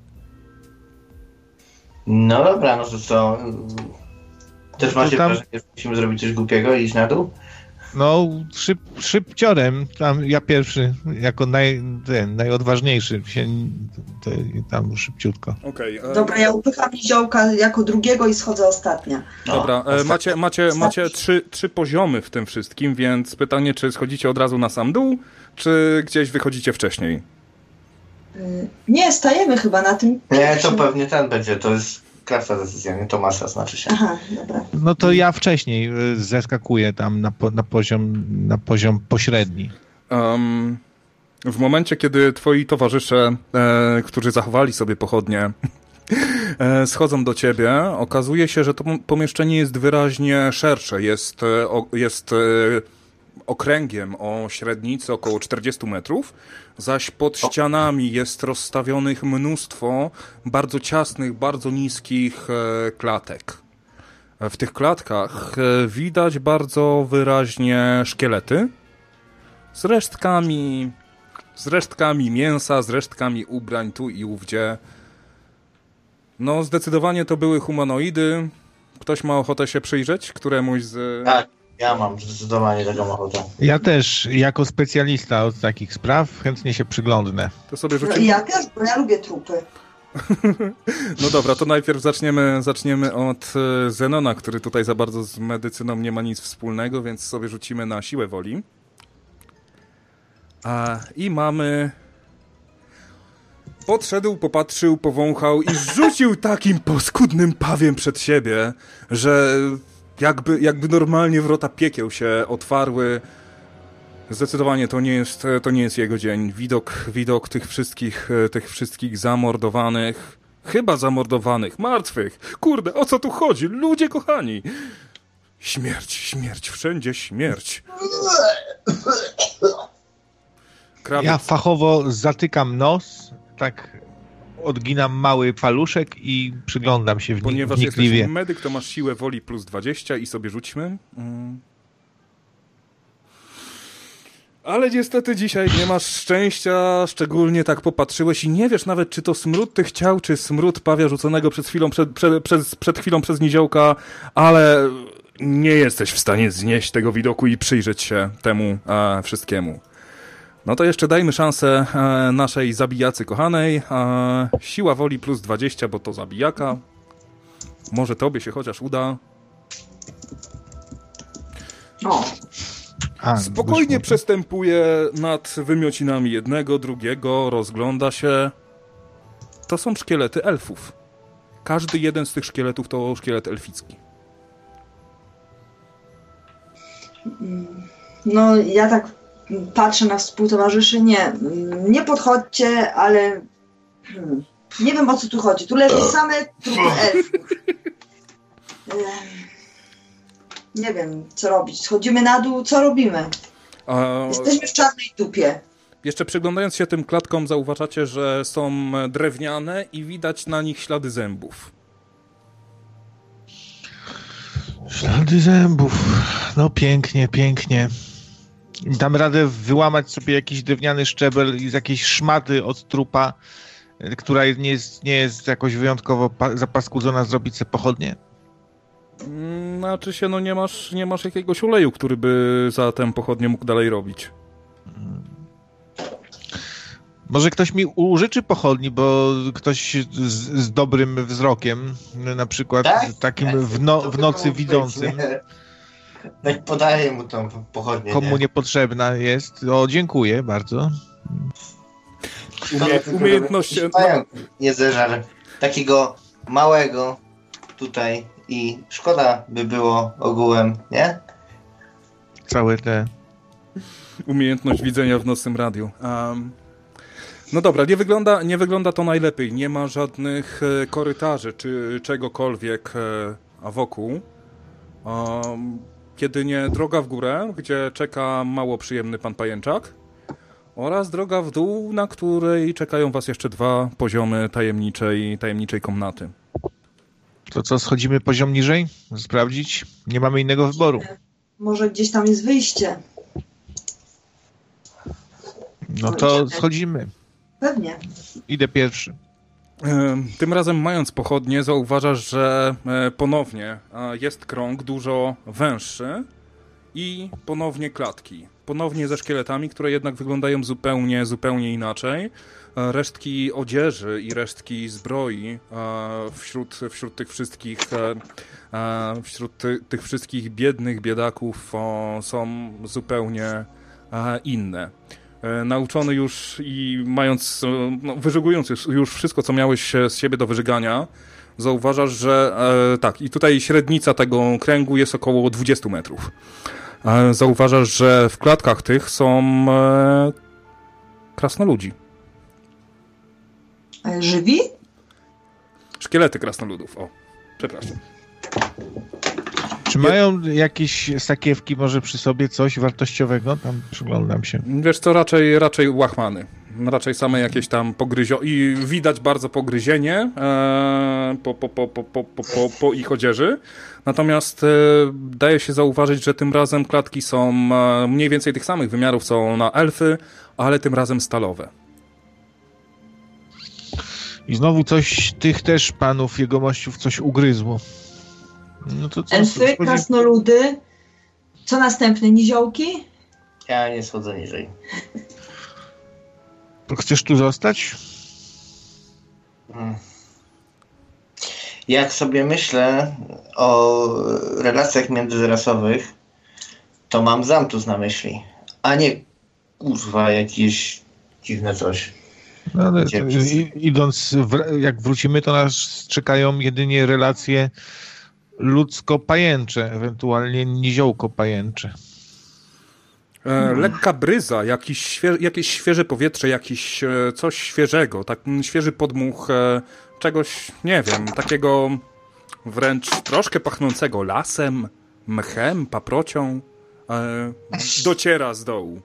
No dobra, no to co? Też macie tam... wrażenie, że musimy zrobić coś głupiego i iść na dół? No, szyb, szybciorem, tam ja pierwszy, jako naj, ten, najodważniejszy, się, to, tam szybciutko. Okay, e... Dobra, ja upycham niziołka jako drugiego i schodzę ostatnia. Dobra, e, macie, macie, macie trzy, trzy poziomy w tym wszystkim, więc pytanie, czy schodzicie od razu na sam dół, czy gdzieś wychodzicie wcześniej? Nie, stajemy chyba na tym. Nie, to pewnie ten będzie, to jest krafta decyzja, nie Tomasa znaczy się. Aha, dobra. No to ja wcześniej zeskakuję tam na, po, na, poziom, na poziom pośredni. Um, w momencie, kiedy twoi towarzysze, e, którzy zachowali sobie pochodnie, e, schodzą do ciebie, okazuje się, że to pomieszczenie jest wyraźnie szersze. Jest, e, o, jest e, okręgiem o średnicy około czterdziestu metrów, zaś pod ścianami jest rozstawionych mnóstwo bardzo ciasnych, bardzo niskich e, klatek. W tych klatkach e, widać bardzo wyraźnie szkielety z resztkami, z resztkami mięsa, z resztkami ubrań tu i ówdzie. No, zdecydowanie to były humanoidy. Ktoś ma ochotę się przyjrzeć któremuś z... Tak. Ja mam zdecydowanie taką ochotę. Ja też, jako specjalista od takich spraw, chętnie się przyglądnę. To sobie rzucimy... Ja też, bo ja lubię trupy. No dobra, to najpierw zaczniemy, zaczniemy od Zenona, który tutaj za bardzo z medycyną nie ma nic wspólnego, więc sobie rzucimy na siłę woli. A, i mamy... Podszedł, popatrzył, powąchał i rzucił takim paskudnym pawiem przed siebie, że... Jakby, jakby normalnie wrota piekieł się otwarły. Zdecydowanie to nie jest, to nie jest jego dzień. Widok, widok tych wszystkich, tych wszystkich zamordowanych, chyba zamordowanych, martwych. Kurde, o co tu chodzi? Ludzie kochani. Śmierć, śmierć, wszędzie śmierć. Krawiec. Ja fachowo zatykam nos, tak odginam mały paluszek i przyglądam się w Ponieważ wnikliwie. jesteś medyk, to masz siłę woli plus dwadzieścia i sobie rzućmy. Mm. Ale niestety dzisiaj nie masz szczęścia, szczególnie tak popatrzyłeś i nie wiesz nawet, czy to smród tych ciał, czy smród pawia rzuconego przed chwilą, przed, przed, przed, przed chwilą przez niziołka, ale nie jesteś w stanie znieść tego widoku i przyjrzeć się temu e, wszystkiemu. No to jeszcze dajmy szansę e, naszej zabijacy kochanej. E, siła woli plus dwadzieścia, bo to zabijaka. Może tobie się chociaż uda. O. A, Spokojnie wyszło. przestępuje nad wymiocinami jednego, drugiego, rozgląda się. To są szkielety elfów. Każdy jeden z tych szkieletów to szkielet elficki. No, ja tak patrzę na współtowarzyszy. Nie, nie podchodźcie, ale hmm, nie wiem, o co tu chodzi. Tu leżą same trupy elfów. Nie wiem, co robić. Schodzimy na dół, co robimy? A... Jesteśmy w czarnej dupie. Jeszcze przyglądając się tym klatkom zauważacie, że są drewniane i widać na nich ślady zębów. Ślady zębów. No pięknie, pięknie. Dam radę wyłamać sobie jakiś drewniany szczebel z jakiejś szmaty od trupa, która nie jest, nie jest jakoś wyjątkowo zapaskudzona, zrobić sobie pochodnie? Znaczy się, no nie masz, nie masz jakiegoś oleju, który by za tę pochodnię mógł dalej robić. Może ktoś mi użyczy pochodni, bo ktoś z, z dobrym wzrokiem, na przykład tak? takim tak, w, no, w nocy widzącym. No i podaję mu tą pochodnię. Komu nie? niepotrzebna jest. O, dziękuję bardzo. Umie, umiejętność... Nie zeżar takiego małego tutaj i szkoda by było ogółem, nie? Całe te... Umiejętność widzenia w nocnym radiu. Um, no dobra, nie wygląda, nie wygląda to najlepiej. Nie ma żadnych e, korytarzy czy czegokolwiek e, wokół. Um, jedynie droga w górę, gdzie czeka mało przyjemny pan pajęczak, oraz droga w dół, na której czekają was jeszcze dwa poziomy tajemniczej, tajemniczej komnaty. To co, schodzimy poziom niżej? Sprawdzić? Nie mamy innego wyboru. Może gdzieś tam jest wyjście. No to schodzimy. Pewnie. Idę pierwszy. Tym razem, mając pochodnie, zauważasz, że ponownie jest krąg dużo węższy i ponownie klatki. Ponownie ze szkieletami, które jednak wyglądają zupełnie, zupełnie inaczej. Resztki odzieży i resztki zbroi wśród, wśród tych wszystkich wśród ty, tych wszystkich biednych biedaków są zupełnie inne. Nauczony już i mając, no, wyżygując już, już wszystko, co miałeś z siebie do wyżygania, zauważasz, że e, tak, i tutaj średnica tego kręgu jest około dwadzieścia metrów. E, zauważasz, że w klatkach tych są e, krasnoludzi. Żywi? Szkielety krasnoludów, o, przepraszam. Czy mają jakieś sakiewki może przy sobie, coś wartościowego? Tam przyglądam się. Wiesz co, raczej, raczej łachmany. Raczej same jakieś tam pogryzio... I widać bardzo pogryzienie e, po, po, po, po, po, po, po ich odzieży. Natomiast e, daje się zauważyć, że tym razem klatki są e, mniej więcej tych samych wymiarów, co na elfy, ale tym razem stalowe. I znowu coś tych też panów jegomościów coś ugryzło. No to co, elfy, schodzi... krasnoludy. Co następne? Niziołki? Ja nie schodzę niżej. To chcesz tu zostać? Hmm. Jak sobie myślę o relacjach międzyrasowych, to mam Zamtus na myśli, a nie kurwa jakieś dziwne coś. No, ale to, i, idąc, w, jak wrócimy, to nas czekają jedynie relacje ludzko-pajęcze, ewentualnie niziołko-pajęcze. E, lekka bryza, jakiś świe, jakieś świeże powietrze, jakiś e, coś świeżego, tak świeży podmuch e, czegoś, nie wiem, takiego wręcz troszkę pachnącego lasem, mchem, paprocią, e, dociera z dołu.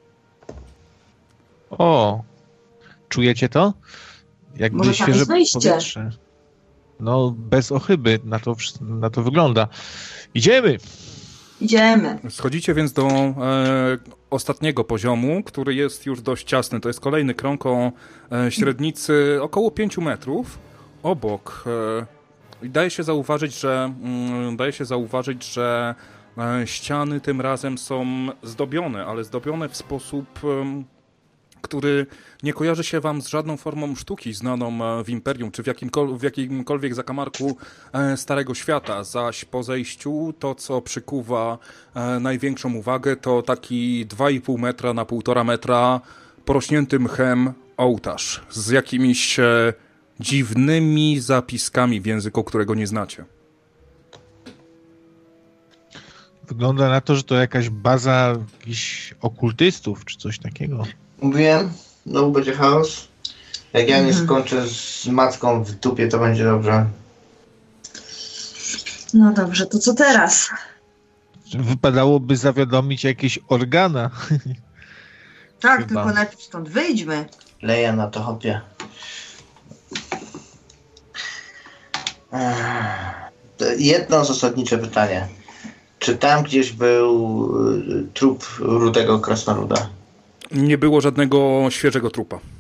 O, czujecie to? Jakby może świeże powietrze. No, bez ochyby na to, na to wygląda. Idziemy! Idziemy. Schodzicie więc do e, ostatniego poziomu, który jest już dość ciasny. To jest kolejny krąg o e, średnicy około pięciu metrów. Obok e, daje się zauważyć, że mm, daje się zauważyć, że e, ściany tym razem są zdobione, ale zdobione w sposób... E, który nie kojarzy się wam z żadną formą sztuki znaną w Imperium, czy w, jakimkol- w jakimkolwiek zakamarku e, Starego Świata. Zaś po zejściu to, co przykuwa e, największą uwagę, to taki dwa i pół metra na półtora metra porośnięty mchem ołtarz z jakimiś e, dziwnymi zapiskami w języku, którego nie znacie. Wygląda na to, że to jakaś baza jakichś okultystów, czy coś takiego. Mówiłem, no będzie chaos. Jak ja nie skończę z macką w dupie, to będzie dobrze. No dobrze, to co teraz? Wypadałoby zawiadomić jakieś organa. Tak, chyba. Tylko najpierw stąd wyjdźmy. Leja na to hopie. Jedno zasadnicze pytanie. Czy tam gdzieś był trup rudego krasnoluda? Nie było żadnego świeżego trupa.